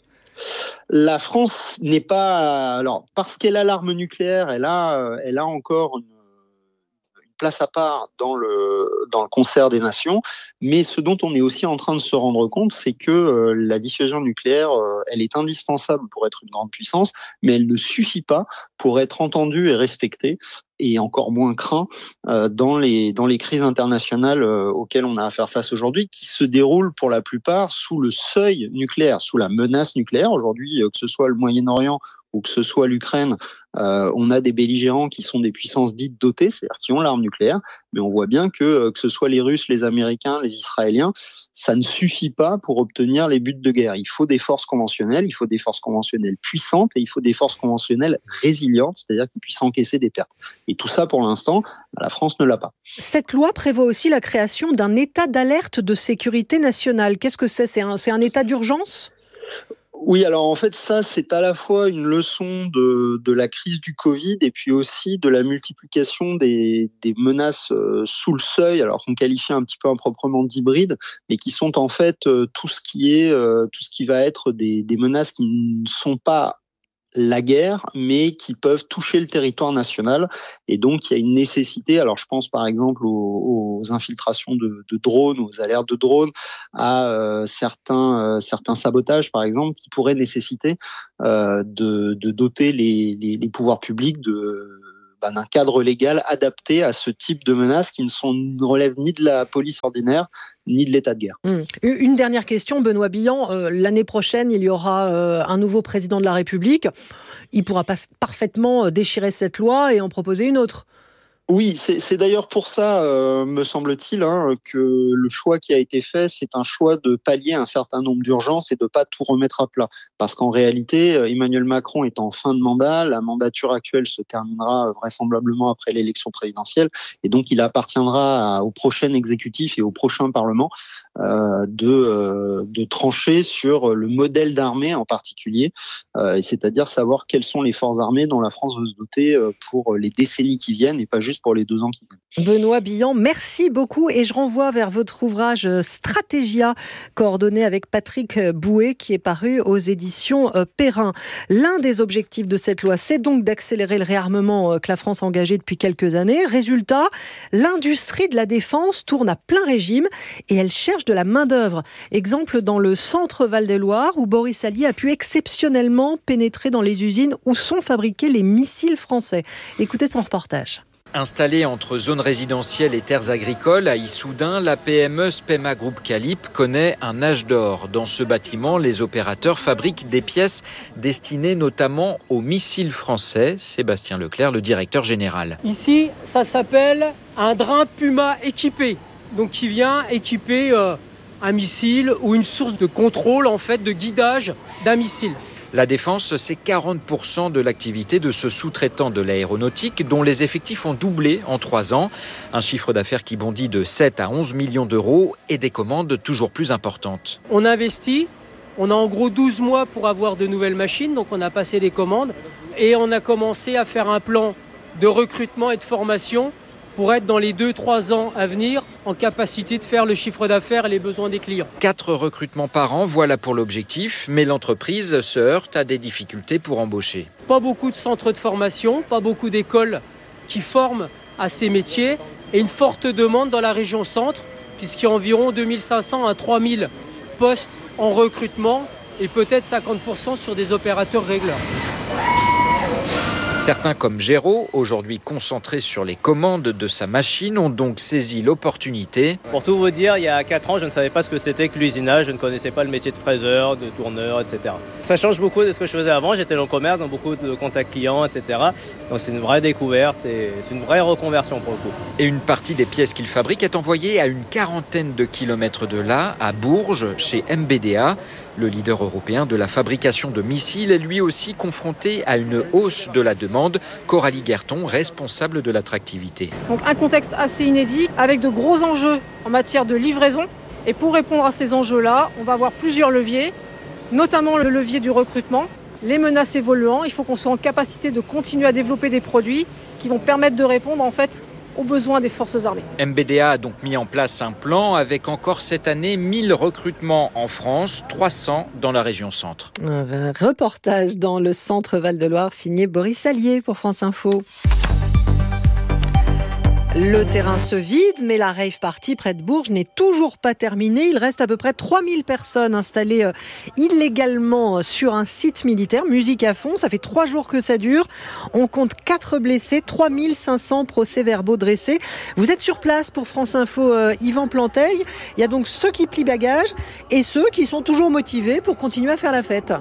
La France n'est pas... Alors, parce qu'elle a l'arme nucléaire, elle a, elle a encore une, une place à part dans le, dans le concert des nations. Mais ce dont on est aussi en train de se rendre compte, c'est que euh, la dissuasion nucléaire, euh, elle est indispensable pour être une grande puissance, mais elle ne suffit pas pour être entendue et respectée et encore moins craint euh, dans les dans les crises internationales euh, auxquelles on a à faire face aujourd'hui, qui se déroulent pour la plupart sous le seuil nucléaire, sous la menace nucléaire. Aujourd'hui, euh, que ce soit le Moyen-Orient ou que ce soit l'Ukraine, euh, on a des belligérants qui sont des puissances dites dotées, c'est-à-dire qui ont l'arme nucléaire, mais on voit bien que euh, que ce soit les Russes, les Américains, les Israéliens, ça ne suffit pas pour obtenir les buts de guerre. Il faut des forces conventionnelles, il faut des forces conventionnelles puissantes et il faut des forces conventionnelles résilientes, c'est-à-dire qui puissent encaisser des pertes. Et tout ça, pour l'instant, la France ne l'a pas. Cette loi prévoit aussi la création d'un état d'alerte de sécurité nationale. Qu'est-ce que c'est ? C'est un, c'est un état d'urgence ? Oui, alors en fait, ça, c'est à la fois une leçon de, de la crise du Covid et puis aussi de la multiplication des, des menaces euh, sous le seuil, alors qu'on qualifie un petit peu improprement d'hybrides, mais qui sont en fait euh, tout ce qui est, euh, tout ce qui va être des, des menaces qui ne sont pas la guerre, mais qui peuvent toucher le territoire national. Et donc, il y a une nécessité, alors je pense par exemple aux, aux infiltrations de, de drones, aux alertes de drones, à euh, certains, euh, certains sabotages, par exemple, qui pourraient nécessiter euh, de, de doter les, les, les pouvoirs publics de... Ben, d'un cadre légal adapté à ce type de menaces qui ne, sont, ne relèvent ni de la police ordinaire, ni de l'état de guerre. Mmh. Une dernière question, Benoît Billan. Euh, l'année prochaine, il y aura euh, un nouveau président de la République. Il pourra pas parfaitement déchirer cette loi et en proposer une autre. Oui, c'est, c'est d'ailleurs pour ça, euh, me semble-t-il, hein, que le choix qui a été fait, c'est un choix de pallier un certain nombre d'urgences et de pas tout remettre à plat. Parce qu'en réalité, Emmanuel Macron est en fin de mandat, la mandature actuelle se terminera vraisemblablement après l'élection présidentielle, et donc il appartiendra à, au prochain exécutif et au prochain Parlement euh, de, euh, de trancher sur le modèle d'armée en particulier, euh, et c'est-à-dire savoir quelles sont les forces armées dont la France veut se doter pour les décennies qui viennent et pas juste pour les deux ans qui viennent. Benoît Billan, merci beaucoup et je renvoie vers votre ouvrage Stratégia, coordonné avec Patrick Bouet, qui est paru aux éditions Perrin. L'un des objectifs de cette loi, c'est donc d'accélérer le réarmement que la France a engagé depuis quelques années. Résultat, l'industrie de la défense tourne à plein régime et elle cherche de la main-d'œuvre. Exemple dans le centre Val-de-Loire, où Boris Allier a pu exceptionnellement pénétrer dans les usines où sont fabriqués les missiles français. Écoutez son reportage. Installée entre zones résidentielles et terres agricoles, à Issoudun, la P M E Spema Group Calip connaît un âge d'or. Dans ce bâtiment, les opérateurs fabriquent des pièces destinées notamment aux missiles français. Sébastien Leclerc, le directeur général. Ici, ça s'appelle un drain Puma équipé, donc qui vient équiper euh, un missile ou une source de contrôle, en fait, de guidage d'un missile. La défense, c'est quarante pour cent de l'activité de ce sous-traitant de l'aéronautique dont les effectifs ont doublé en trois ans. Un chiffre d'affaires qui bondit de sept à onze millions d'euros et des commandes toujours plus importantes. On investit, on a en gros douze mois pour avoir de nouvelles machines, donc on a passé les commandes et on a commencé à faire un plan de recrutement et de formation pour être dans les deux à trois ans à venir en capacité de faire le chiffre d'affaires et les besoins des clients. Quatre recrutements par an, voilà pour l'objectif, mais l'entreprise se heurte à des difficultés pour embaucher. Pas beaucoup de centres de formation, pas beaucoup d'écoles qui forment à ces métiers et une forte demande dans la région centre, puisqu'il y a environ deux mille cinq cents à trois mille postes en recrutement et peut-être cinquante pour cent sur des opérateurs régleurs. Certains comme Géraud, aujourd'hui concentrés sur les commandes de sa machine, ont donc saisi l'opportunité. Pour tout vous dire, il y a quatre ans, je ne savais pas ce que c'était que l'usinage, je ne connaissais pas le métier de fraiseur, de tourneur, et cetera. Ça change beaucoup de ce que je faisais avant, j'étais dans le commerce, dans beaucoup de contacts clients, et cetera. Donc c'est une vraie découverte et c'est une vraie reconversion pour le coup. Et une partie des pièces qu'il fabrique est envoyée à une quarantaine de kilomètres de là, à Bourges, chez M B D A. Le leader européen de la fabrication de missiles est lui aussi confronté à une hausse de la demande. Coralie Guerton, responsable de l'attractivité. Donc un contexte assez inédit avec de gros enjeux en matière de livraison. Et pour répondre à ces enjeux-là, on va avoir plusieurs leviers, notamment le levier du recrutement, les menaces évoluant. Il faut qu'on soit en capacité de continuer à développer des produits qui vont permettre de répondre en fait aux besoins des forces armées. M B D A a donc mis en place un plan avec encore cette année mille recrutements en France, trois cents dans la région centre. Un reportage dans le centre Val-de-Loire signé Boris Allier pour France Info. Le terrain se vide, mais la rave party près de Bourges n'est toujours pas terminée. Il reste à peu près trois mille personnes installées euh, illégalement sur un site militaire. Musique à fond, ça fait trois jours que ça dure. On compte quatre blessés, trois mille cinq cents procès-verbaux dressés. Vous êtes sur place pour France Info, euh, Yvan Planteil. Il y a donc ceux qui plient bagages et ceux qui sont toujours motivés pour continuer à faire la fête.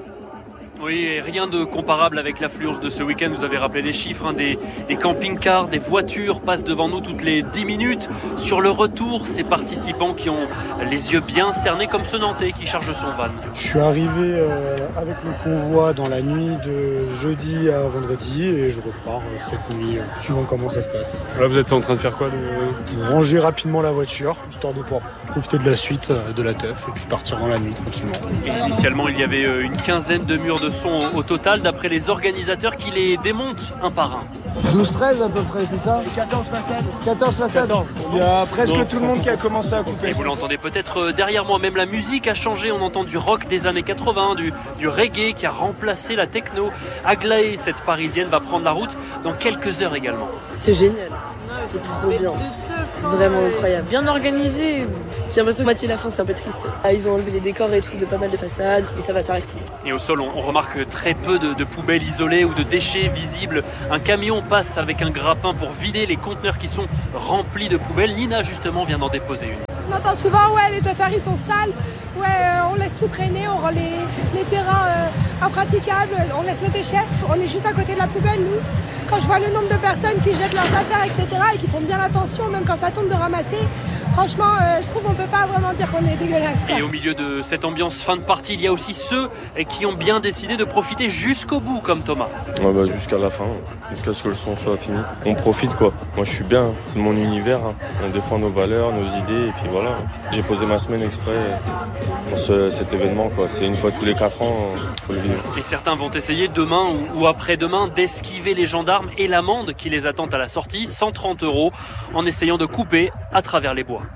Oui, et rien de comparable avec l'affluence de ce week-end. Vous avez rappelé les chiffres, hein, des, des camping-cars, des voitures passent devant nous toutes les dix minutes. Sur le retour, ces participants qui ont les yeux bien cernés comme ce Nantais qui charge son van. Je suis arrivé euh, avec le convoi dans la nuit de jeudi à vendredi et je repars euh, cette nuit, euh, suivant comment ça se passe. Là, vous êtes en train de faire quoi de... Ranger rapidement la voiture, histoire de pouvoir profiter de la suite euh, de la teuf et puis partir dans la nuit tranquillement. Et initialement, il y avait euh, une quinzaine de murs de son au total, d'après les organisateurs qui les démontent un par un. douze treize à peu près, c'est ça ? quatorze façades. quatorze façades. quatorze. Il y a presque Donc, tout le monde qui a commencé à couper. Et vous l'entendez peut-être derrière moi, même la musique a changé. On entend du rock des années quatre-vingts, du, du reggae qui a remplacé la techno. Aglaé, cette parisienne, va prendre la route dans quelques heures également. C'était génial, c'était trop bien. Vraiment incroyable. Bien organisé. J'ai l'impression que moitié la fin, c'est un peu triste. Ah, ils ont enlevé les décors et tout de pas mal de façades, mais ça va, ça reste cool. Et au sol, on, on remarque très peu de, de poubelles isolées ou de déchets visibles. Un camion passe avec un grappin pour vider les conteneurs qui sont remplis de poubelles. Nina, justement, vient d'en déposer une. On entend souvent, ouais, les teuffards, ils sont sales. Ouais, euh, on laisse tout traîner, on rend les, les terrains euh, impraticables, on laisse nos déchets. On est juste à côté de la poubelle, nous. Quand je vois le nombre de personnes qui jettent leurs affaires, et cetera, et qui font bien attention, même quand ça tombe de ramasser, franchement, euh, je trouve qu'on peut pas vraiment dire qu'on est dégueulasse, quoi. Et au milieu de cette ambiance fin de partie, il y a aussi ceux qui ont bien décidé de profiter jusqu'au bout, comme Thomas. Ouais, bah, jusqu'à la fin, jusqu'à ce que le son soit fini. On profite, quoi. Moi, je suis bien, c'est mon univers. Hein. On défend nos valeurs, nos idées, et puis voilà. J'ai posé ma semaine exprès pour ce, cet événement, quoi. C'est une fois tous les quatre ans, faut le vivre. Et certains vont essayer demain ou, ou après-demain d'esquiver les gendarmes et l'amende qui les attend à la sortie, cent trente euros, en essayant de couper à travers les bois.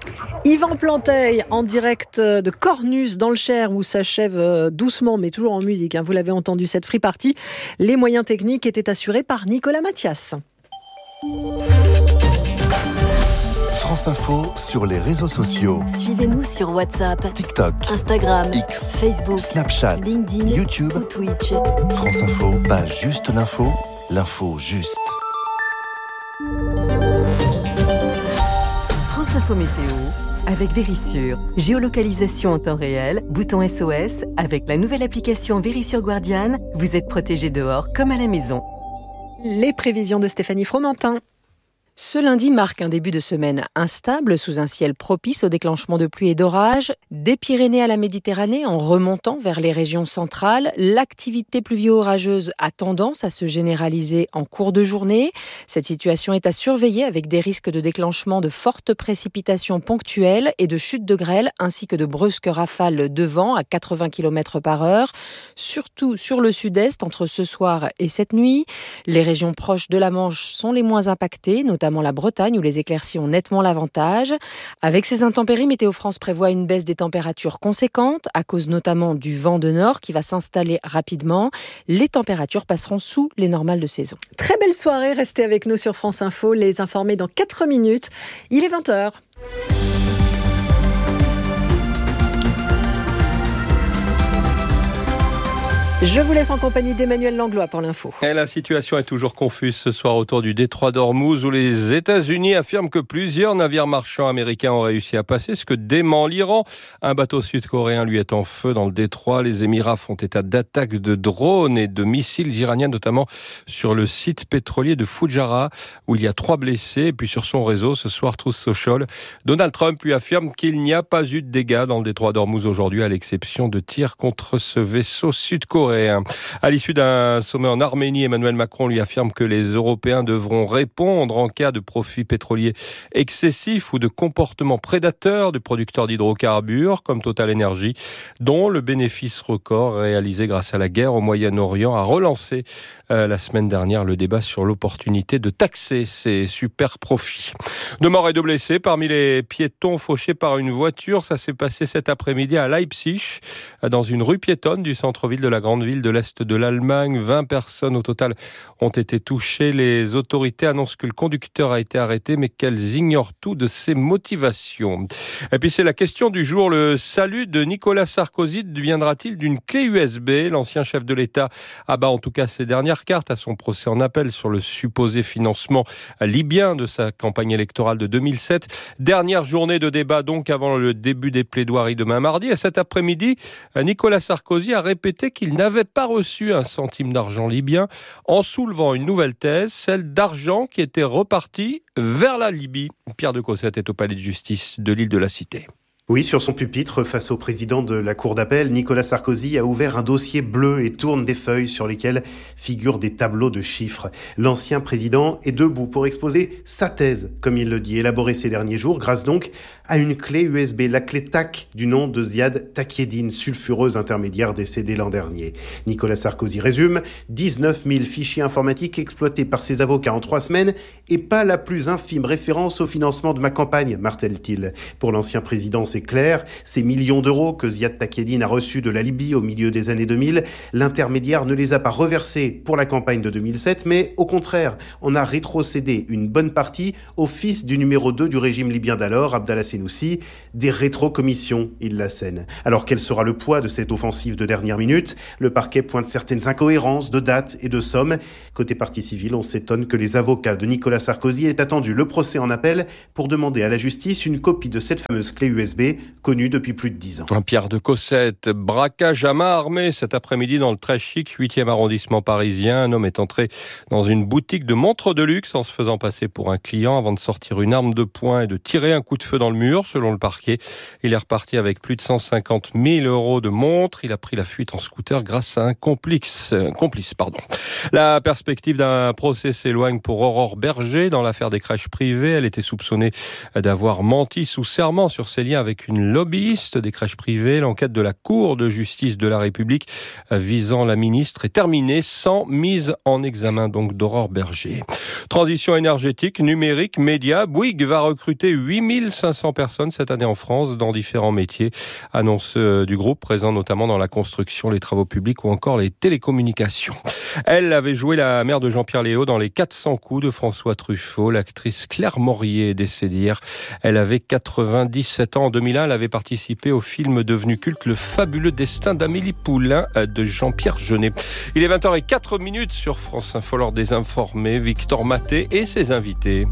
Yvan Planteil en direct de Cornus dans le Cher où s'achève doucement mais toujours en musique, hein, vous l'avez entendu, cette free party. Les moyens techniques étaient assurés par Nicolas Mathias. France Info sur les réseaux sociaux. Suivez-nous sur WhatsApp, TikTok, Instagram, X, Facebook, Snapchat, LinkedIn, YouTube ou Twitch. France Info, pas juste l'info, l'info juste. France Info Météo avec Vérissure. Géolocalisation en temps réel, bouton S O S. Avec la nouvelle application Vérissure Guardiane, vous êtes protégé dehors comme à la maison. Les prévisions de Stéphanie Fromentin. Ce lundi marque un début de semaine instable sous un ciel propice au déclenchement de pluie et d'orages. Des Pyrénées à la Méditerranée en remontant vers les régions centrales, l'activité pluvio-orageuse a tendance à se généraliser en cours de journée. Cette situation est à surveiller avec des risques de déclenchement de fortes précipitations ponctuelles et de chutes de grêle ainsi que de brusques rafales de vent à quatre-vingts kilomètres par heure, surtout sur le sud-est entre ce soir et cette nuit. Les régions proches de la Manche sont les moins impactées, notamment la Bretagne où les éclaircies ont nettement l'avantage. Avec ces intempéries, Météo France prévoit une baisse des températures conséquentes à cause notamment du vent de nord qui va s'installer rapidement. Les températures passeront sous les normales de saison. Très belle soirée, restez avec nous sur France Info, les informés dans quatre minutes. Il est vingt heures. Je vous laisse en compagnie d'Emmanuel Langlois pour l'info. Et la situation est toujours confuse ce soir autour du détroit d'Ormuz où les États-Unis affirment que plusieurs navires marchands américains ont réussi à passer, ce que dément l'Iran. Un bateau sud-coréen lui est en feu dans le détroit. Les Émirats font état d'attaques de drones et de missiles iraniens, notamment sur le site pétrolier de Fujairah où il y a trois blessés. Et puis sur son réseau, ce soir, Truth Social, Donald Trump lui affirme qu'il n'y a pas eu de dégâts dans le détroit d'Ormuz aujourd'hui, à l'exception de tirs contre ce vaisseau sud-coréen. À l'issue d'un sommet en Arménie, Emmanuel Macron lui affirme que les Européens devront répondre en cas de profits pétroliers excessifs ou de comportements prédateurs de producteurs d'hydrocarbures comme Total Energy, dont le bénéfice record réalisé grâce à la guerre au Moyen-Orient a relancé euh, la semaine dernière le débat sur l'opportunité de taxer ces super profits. Deux morts et deux blessés parmi les piétons fauchés par une voiture. Ça s'est passé cet après-midi à Leipzig, dans une rue piétonne du centre-ville de la Grande grande ville de l'Est de l'Allemagne. vingt personnes au total ont été touchées. Les autorités annoncent que le conducteur a été arrêté, mais qu'elles ignorent tout de ses motivations. Et puis c'est la question du jour. Le salut de Nicolas Sarkozy deviendra-t-il d'une clé U S B ? L'ancien chef de l'État abat en tout cas ses dernières cartes à son procès en appel sur le supposé financement libyen de sa campagne électorale de deux mille sept. Dernière journée de débat donc avant le début des plaidoiries demain mardi. Et cet après-midi, Nicolas Sarkozy a répété qu'il n'avait pas reçu un centime d'argent libyen en soulevant une nouvelle thèse, celle d'argent qui était reparti vers la Libye. Pierre de Cossette est au palais de justice de l'île de la Cité. Oui, sur son pupitre, face au président de la Cour d'appel, Nicolas Sarkozy a ouvert un dossier bleu et tourne des feuilles sur lesquelles figurent des tableaux de chiffres. L'ancien président est debout pour exposer sa thèse, comme il le dit, élaborée ces derniers jours, grâce donc à une clé U S B, la clé T A C du nom de Ziad Takieddine, sulfureuse intermédiaire décédée l'an dernier. Nicolas Sarkozy résume, dix-neuf mille fichiers informatiques exploités par ses avocats en trois semaines et pas la plus infime référence au financement de ma campagne, martèle-t-il. Pour l'ancien président, c'est clair, ces millions d'euros que Ziad Takieddine a reçus de la Libye au milieu des années deux mille, l'intermédiaire ne les a pas reversés pour la campagne de deux mille sept, mais au contraire, on a rétrocédé une bonne partie au fils du numéro deux du régime libyen d'alors, Abdallah Senoussi, des rétrocommissions, il l'assène. Alors quel sera le poids de cette offensive de dernière minute ? Le parquet pointe certaines incohérences de dates et de sommes. Côté partie civile, on s'étonne que les avocats de Nicolas Sarkozy aient attendu le procès en appel pour demander à la justice une copie de cette fameuse clé U S B connu depuis plus de dix ans. Un Pierre de Cossette, braquage à main armée cet après-midi dans le très chic huitième arrondissement parisien. Un homme est entré dans une boutique de montres de luxe en se faisant passer pour un client avant de sortir une arme de poing et de tirer un coup de feu dans le mur. Selon le parquet, il est reparti avec plus de cent cinquante mille euros de montres. Il a pris la fuite en scooter grâce à un complice. Un complice pardon. La perspective d'un procès s'éloigne pour Aurore Berger dans l'affaire des crèches privées. Elle était soupçonnée d'avoir menti sous serment sur ses liens avec une lobbyiste des crèches privées. L'enquête de la Cour de justice de la République visant la ministre est terminée sans mise en examen donc d'Aurore Berger. Transition énergétique, numérique, médias. Bouygues va recruter huit mille cinq cents personnes cette année en France dans différents métiers. Annonce du groupe présent notamment dans la construction, les travaux publics ou encore les télécommunications. Elle avait joué la mère de Jean-Pierre Léaud dans les quatre cents coups de François Truffaut. L'actrice Claire Morier est décédée hier. Elle avait quatre-vingt-dix-sept ans. En deux mille un, elle avait participé au film devenu culte Le fabuleux destin d'Amélie Poulain de Jean-Pierre Jeunet. Il est vingt heures zéro quatre sur France Info. L'heure des informés, Victor Maté et ses invités.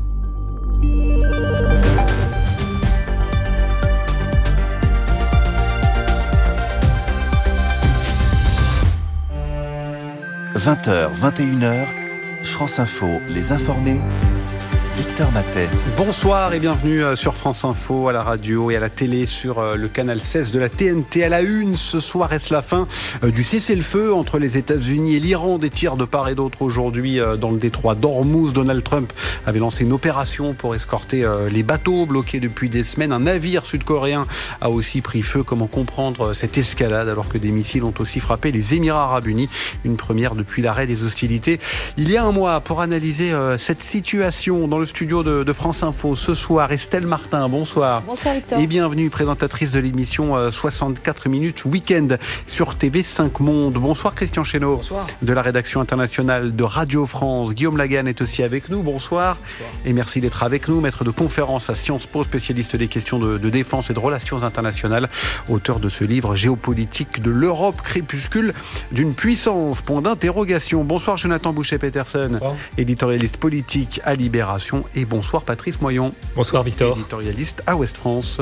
vingt heures, vingt et une heures, France Info, les informés. Victor Matet. Bonsoir et bienvenue sur France Info, à la radio et à la télé, sur le canal seize de la T N T. À la une, ce soir, est-ce la fin du cessez-le-feu entre les États-Unis et l'Iran? Des tirs de part et d'autre aujourd'hui dans le détroit d'Ormuz. Donald Trump avait lancé une opération pour escorter les bateaux bloqués depuis des semaines. Un navire sud-coréen a aussi pris feu. Comment comprendre cette escalade alors que des missiles ont aussi frappé les Émirats Arabes Unis? Une première depuis l'arrêt des hostilités il y a un mois. Pour analyser cette situation dans le studio de, de France Info ce soir, Estelle Martin, bonsoir. Bonsoir Victor. Et bienvenue, présentatrice de l'émission euh, soixante-quatre minutes Week-end sur T V cinq Monde. Bonsoir Christian Chesneau. Bonsoir. De la rédaction internationale de Radio France. Guillaume Lagan est aussi avec nous, bonsoir. Bonsoir. Et merci d'être avec nous, maître de conférence à Sciences Po, spécialiste des questions de, de défense et de relations internationales, auteur de ce livre Géopolitique de l'Europe, crépuscule d'une puissance, point d'interrogation. Bonsoir Jonathan Boucher-Peterson, éditorialiste politique à Libération. Et bonsoir Patrice Moyon. Bonsoir Victor. Éditorialiste à Ouest France.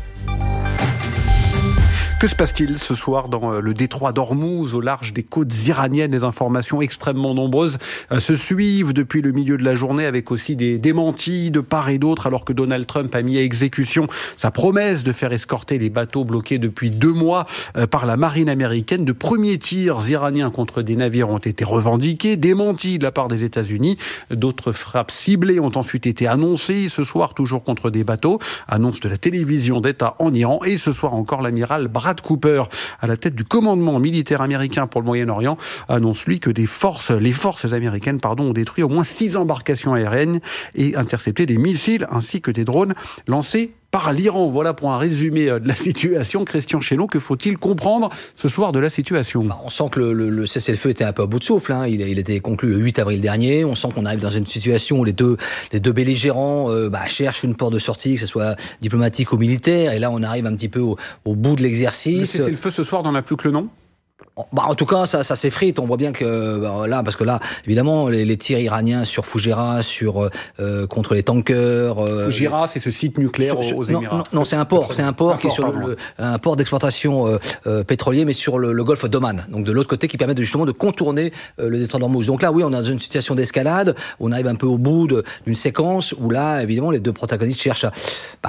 Que se passe-t-il ce soir dans le détroit d'Ormuz, au large des côtes iraniennes? Les informations extrêmement nombreuses se suivent depuis le milieu de la journée, avec aussi des démentis de part et d'autre, alors que Donald Trump a mis à exécution sa promesse de faire escorter les bateaux bloqués depuis deux mois par la marine américaine. De premiers tirs iraniens contre des navires ont été revendiqués, démentis de la part des États-Unis. D'autres frappes ciblées ont ensuite été annoncées ce soir, toujours contre des bateaux. Annonce de la télévision d'État en Iran. Et ce soir encore, l'amiral Brad Cooper, à la tête du commandement militaire américain pour le Moyen-Orient, annonce lui que des forces, les forces américaines pardon, ont détruit au moins six embarcations aériennes et intercepté des missiles ainsi que des drones lancés par l'Iran. Voilà pour un résumé de la situation. Christian Chéneau, que faut-il comprendre ce soir de la situation ? Bah, on sent que le, le, le cessez-le-feu était un peu à bout de souffle. Hein. Il, il a été conclu le huit avril dernier. On sent qu'on arrive dans une situation où les deux, les deux belligérants euh, bah, cherchent une porte de sortie, que ce soit diplomatique ou militaire. Et là, on arrive un petit peu au, au bout de l'exercice. Le cessez-le-feu ce soir n'en a plus que le nom ? Bah, en tout cas, ça, ça s'effrite. On voit bien que bah, là, parce que là, évidemment, les, les tirs iraniens sur Fujira, sur euh, contre les tankers. Euh, Fujira, c'est ce site nucléaire sur, aux Émirats. Non, non, non, c'est un port, c'est un port un qui est sur le, le, un port d'exploitation euh, euh, pétrolier, mais sur le, le golfe d'Oman. Donc de l'autre côté, qui permet de, justement de contourner euh, le détroit d'Ormuz. Donc là, oui, on est dans une situation d'escalade. On arrive un peu au bout de, d'une séquence où là, évidemment, les deux protagonistes cherchent à, bah,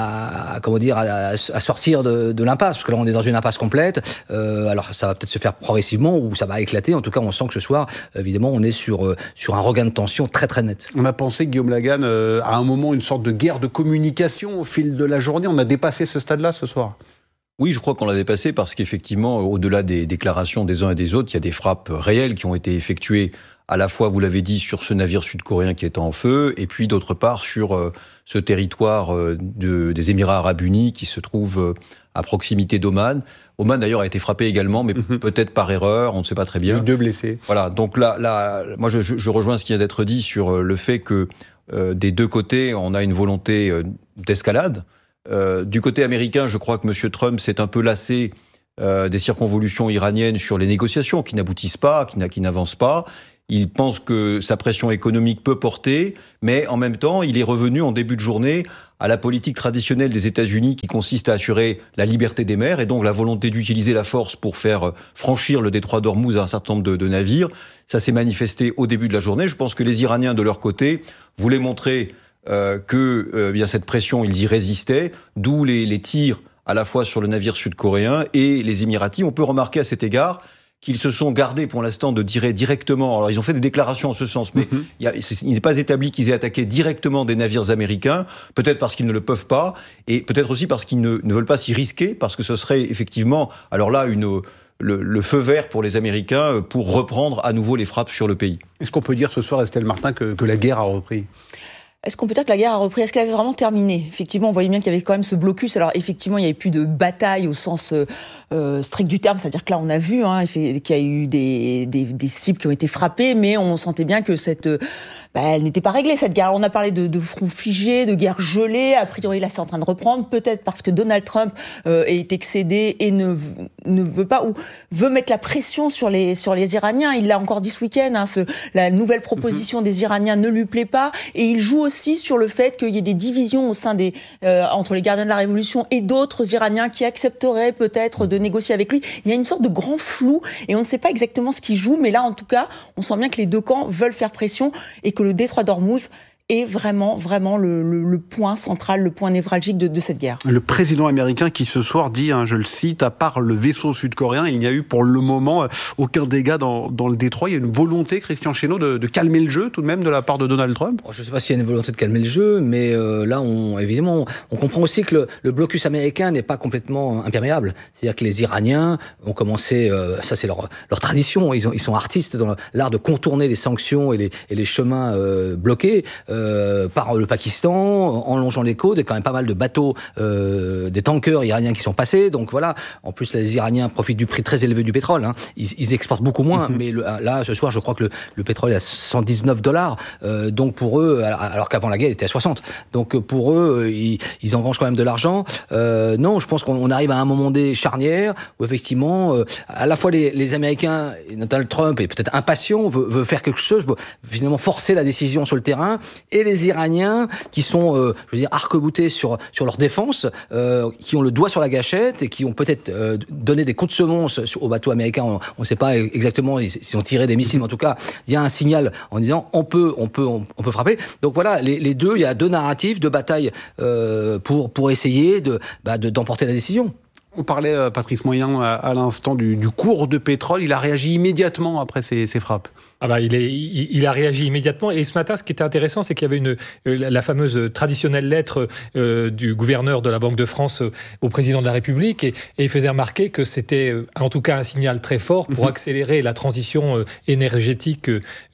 à comment dire, à, à sortir de, de l'impasse, parce que là, on est dans une impasse complète. Euh, alors, ça va peut-être se faire progressivement ou ça va éclater. En tout cas, on sent que ce soir, évidemment, on est sur, euh, sur un regain de tension très très net. On a pensé, Guillaume Lagan, euh, à un moment, une sorte de guerre de communication au fil de la journée. On a dépassé ce stade-là ce soir. Oui, je crois qu'on l'a dépassé parce qu'effectivement, au-delà des déclarations des uns et des autres, il y a des frappes réelles qui ont été effectuées à la fois, vous l'avez dit, sur ce navire sud-coréen qui est en feu, et puis d'autre part sur euh, ce territoire euh, de, des Émirats Arabes Unis qui se trouve euh, à proximité d'Oman. Oman d'ailleurs a été frappé également, mais mmh. peut-être par erreur, on ne sait pas très bien. Deux blessés. Voilà, donc là, là moi je, je rejoins ce qui vient d'être dit sur le fait que euh, des deux côtés, on a une volonté euh, d'escalade. Euh, du côté américain, je crois que M. Trump s'est un peu lassé euh, des circonvolutions iraniennes sur les négociations qui n'aboutissent pas, qui, qui n'avancent pas. Il pense que sa pression économique peut porter, mais en même temps, il est revenu en début de journée à la politique traditionnelle des États-Unis qui consiste à assurer la liberté des mers et donc la volonté d'utiliser la force pour faire franchir le détroit d'Ormuz à un certain nombre de, de navires. Ça s'est manifesté au début de la journée. Je pense que les Iraniens, de leur côté, voulaient montrer euh, que euh, bien cette pression, ils y résistaient, d'où les, les tirs à la fois sur le navire sud-coréen et les Émiratis. On peut remarquer à cet égard qu'ils se sont gardés pour l'instant de tirer directement. Alors ils ont fait des déclarations en ce sens, mais mm-hmm. il, y a, il n'est pas établi qu'ils aient attaqué directement des navires américains, peut-être parce qu'ils ne le peuvent pas, et peut-être aussi parce qu'ils ne, ne veulent pas s'y risquer, parce que ce serait effectivement, alors là, une, le, le feu vert pour les Américains pour reprendre à nouveau les frappes sur le pays. Est-ce qu'on peut dire ce soir, Estelle Martin, que, que la guerre a repris ? Est-ce qu'on peut dire que la guerre a repris ? Est-ce qu'elle avait vraiment terminé ? Effectivement, on voyait bien qu'il y avait quand même ce blocus. Alors effectivement, il n'y avait plus de bataille au sens euh, strict du terme, c'est-à-dire que là, on a vu hein, qu'il y a eu des, des, des cibles qui ont été frappées, mais on sentait bien que cette, bah, elle n'était pas réglée cette guerre. Alors, on a parlé de, de front figé, de guerre gelée. A priori, là, c'est en train de reprendre, peut-être parce que Donald Trump euh, est excédé et ne ne veut pas ou veut mettre la pression sur les sur les Iraniens. Il l'a encore dit ce week-end. Hein, ce, la nouvelle proposition mm-hmm. des Iraniens ne lui plaît pas, et il joue aussi sur le fait qu'il y ait des divisions au sein des euh, entre les gardiens de la révolution et d'autres Iraniens qui accepteraient peut-être de négocier avec lui. Il y a une sorte de grand flou et on ne sait pas exactement ce qui joue, mais là en tout cas, on sent bien que les deux camps veulent faire pression et que le détroit d'Ormuz est vraiment, vraiment le, le, le point central, le point névralgique de, de cette guerre. Le président américain qui ce soir dit, hein, je le cite, à part le vaisseau sud-coréen, il n'y a eu pour le moment aucun dégât dans, dans le détroit. Il y a une volonté, Christian Chéneau, de, de calmer le jeu tout de même de la part de Donald Trump. Je ne sais pas s'il y a une volonté de calmer le jeu, mais euh, là, on, évidemment, on comprend aussi que le, le blocus américain n'est pas complètement imperméable. C'est-à-dire que les Iraniens ont commencé, euh, ça c'est leur, leur tradition, ils, ont, ils sont artistes dans l'art de contourner les sanctions et les, et les chemins euh, bloqués. Euh, par le Pakistan, en longeant les côtes, il y a quand même pas mal de bateaux, euh, des tankers iraniens qui sont passés. Donc voilà, en plus les Iraniens profitent du prix très élevé du pétrole. Hein. Ils, ils exportent beaucoup moins, mm-hmm. mais le, là, ce soir, je crois que le, le pétrole est à cent dix-neuf dollars. Euh, donc pour eux, alors qu'avant la guerre, il était à soixante. Donc pour eux, ils, ils engrangent quand même de l'argent. Euh, non, je pense qu'on arrive à un moment des charnières où effectivement, euh, à la fois les, les Américains, et Donald Trump est peut-être impatient, veut, veut faire quelque chose, veut finalement forcer la décision sur le terrain, et les Iraniens qui sont, euh, je veux dire, arc-boutés sur sur leur défense, euh, qui ont le doigt sur la gâchette et qui ont peut-être euh, donné des coups de semonce aux bateaux américains. On ne sait pas exactement s'ils ont tiré des missiles, mais en tout cas, il y a un signal en disant on peut, on peut, on, on peut frapper. Donc voilà, les, les deux, il y a deux narratifs, deux batailles euh, pour pour essayer de, bah, de d'emporter la décision. On parlait, euh, Patrice Moyen, à, à l'instant du, du cours de pétrole. Il a réagi immédiatement après ces, ces frappes. Ah bah, il, est, il, il a réagi immédiatement. Et ce matin, ce qui était intéressant, c'est qu'il y avait une, la fameuse traditionnelle lettre euh, du gouverneur de la Banque de France euh, au président de la République. Et, et il faisait remarquer que c'était euh, en tout cas un signal très fort pour mmh. accélérer la transition euh, énergétique euh,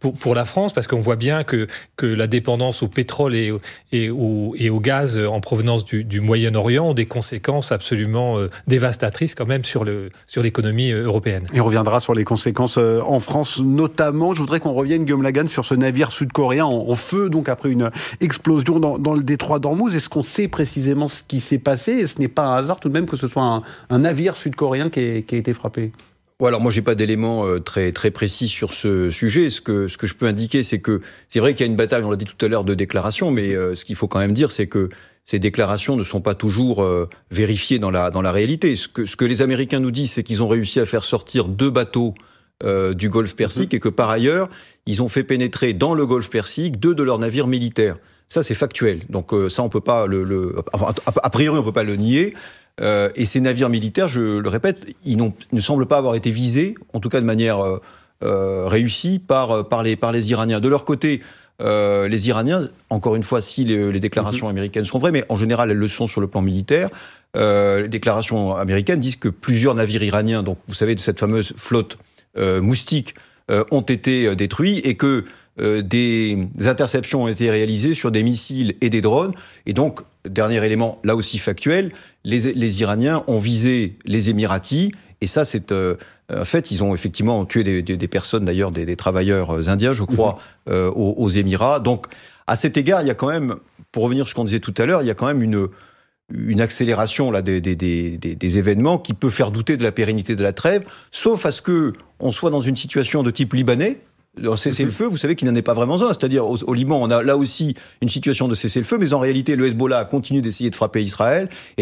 pour, pour la France, parce qu'on voit bien que, que la dépendance au pétrole et, et, au, et au gaz en provenance du, du Moyen-Orient ont des conséquences absolument euh, dévastatrices quand même sur, le, sur l'économie européenne. Et on reviendra sur les conséquences euh, en France notamment. Je voudrais qu'on revienne, Guillaume Lagan, sur ce navire sud-coréen en, en feu, donc après une explosion dans, dans le détroit d'Ormuz. Est-ce qu'on sait précisément ce qui s'est passé ? Et ce n'est pas un hasard tout de même que ce soit un, un navire sud-coréen qui, est, qui a été frappé ? Ouais, alors moi j'ai pas d'éléments euh, très très précis sur ce sujet. Ce que ce que je peux indiquer, c'est que c'est vrai qu'il y a une bataille, on l'a dit tout à l'heure, de déclarations, mais euh, ce qu'il faut quand même dire, c'est que ces déclarations ne sont pas toujours euh, vérifiées dans la dans la réalité. Ce que ce que les Américains nous disent, c'est qu'ils ont réussi à faire sortir deux bateaux euh, du Golfe Persique mmh. et que par ailleurs ils ont fait pénétrer dans le Golfe Persique deux de leurs navires militaires. Ça c'est factuel. Donc euh, ça on peut pas le, le a, a priori on peut pas le nier. Euh, et ces navires militaires, je le répète, ils, n'ont, ils ne semblent pas avoir été visés, en tout cas de manière euh, euh, réussie, par, par, les, par les Iraniens. De leur côté, euh, les Iraniens, encore une fois, si les, les déclarations mm-hmm. américaines sont vraies, mais en général elles le sont sur le plan militaire, euh, les déclarations américaines disent que plusieurs navires iraniens, donc vous savez de cette fameuse flotte euh, moustique, euh, ont été détruits et que euh, des interceptions ont été réalisées sur des missiles et des drones. Et donc, dernier élément, là aussi factuel, les, les Iraniens ont visé les Émiratis, et ça, c'est euh, en fait, ils ont effectivement tué des, des, des personnes, d'ailleurs, des, des travailleurs indiens, je crois, mmh. euh, aux, aux Émirats. Donc, à cet égard, il y a quand même, pour revenir sur ce qu'on disait tout à l'heure, il y a quand même une, une accélération là des, des, des, des, des événements qui peut faire douter de la pérennité de la trêve, sauf à ce que on soit dans une situation de type libanais. Un cessez-le-feu, vous savez qu'il n'en est pas vraiment un. C'est-à-dire, au, au Liban, on a là aussi une situation de cessez-le-feu, mais en réalité, le Hezbollah continue d'essayer de frapper Israël. Et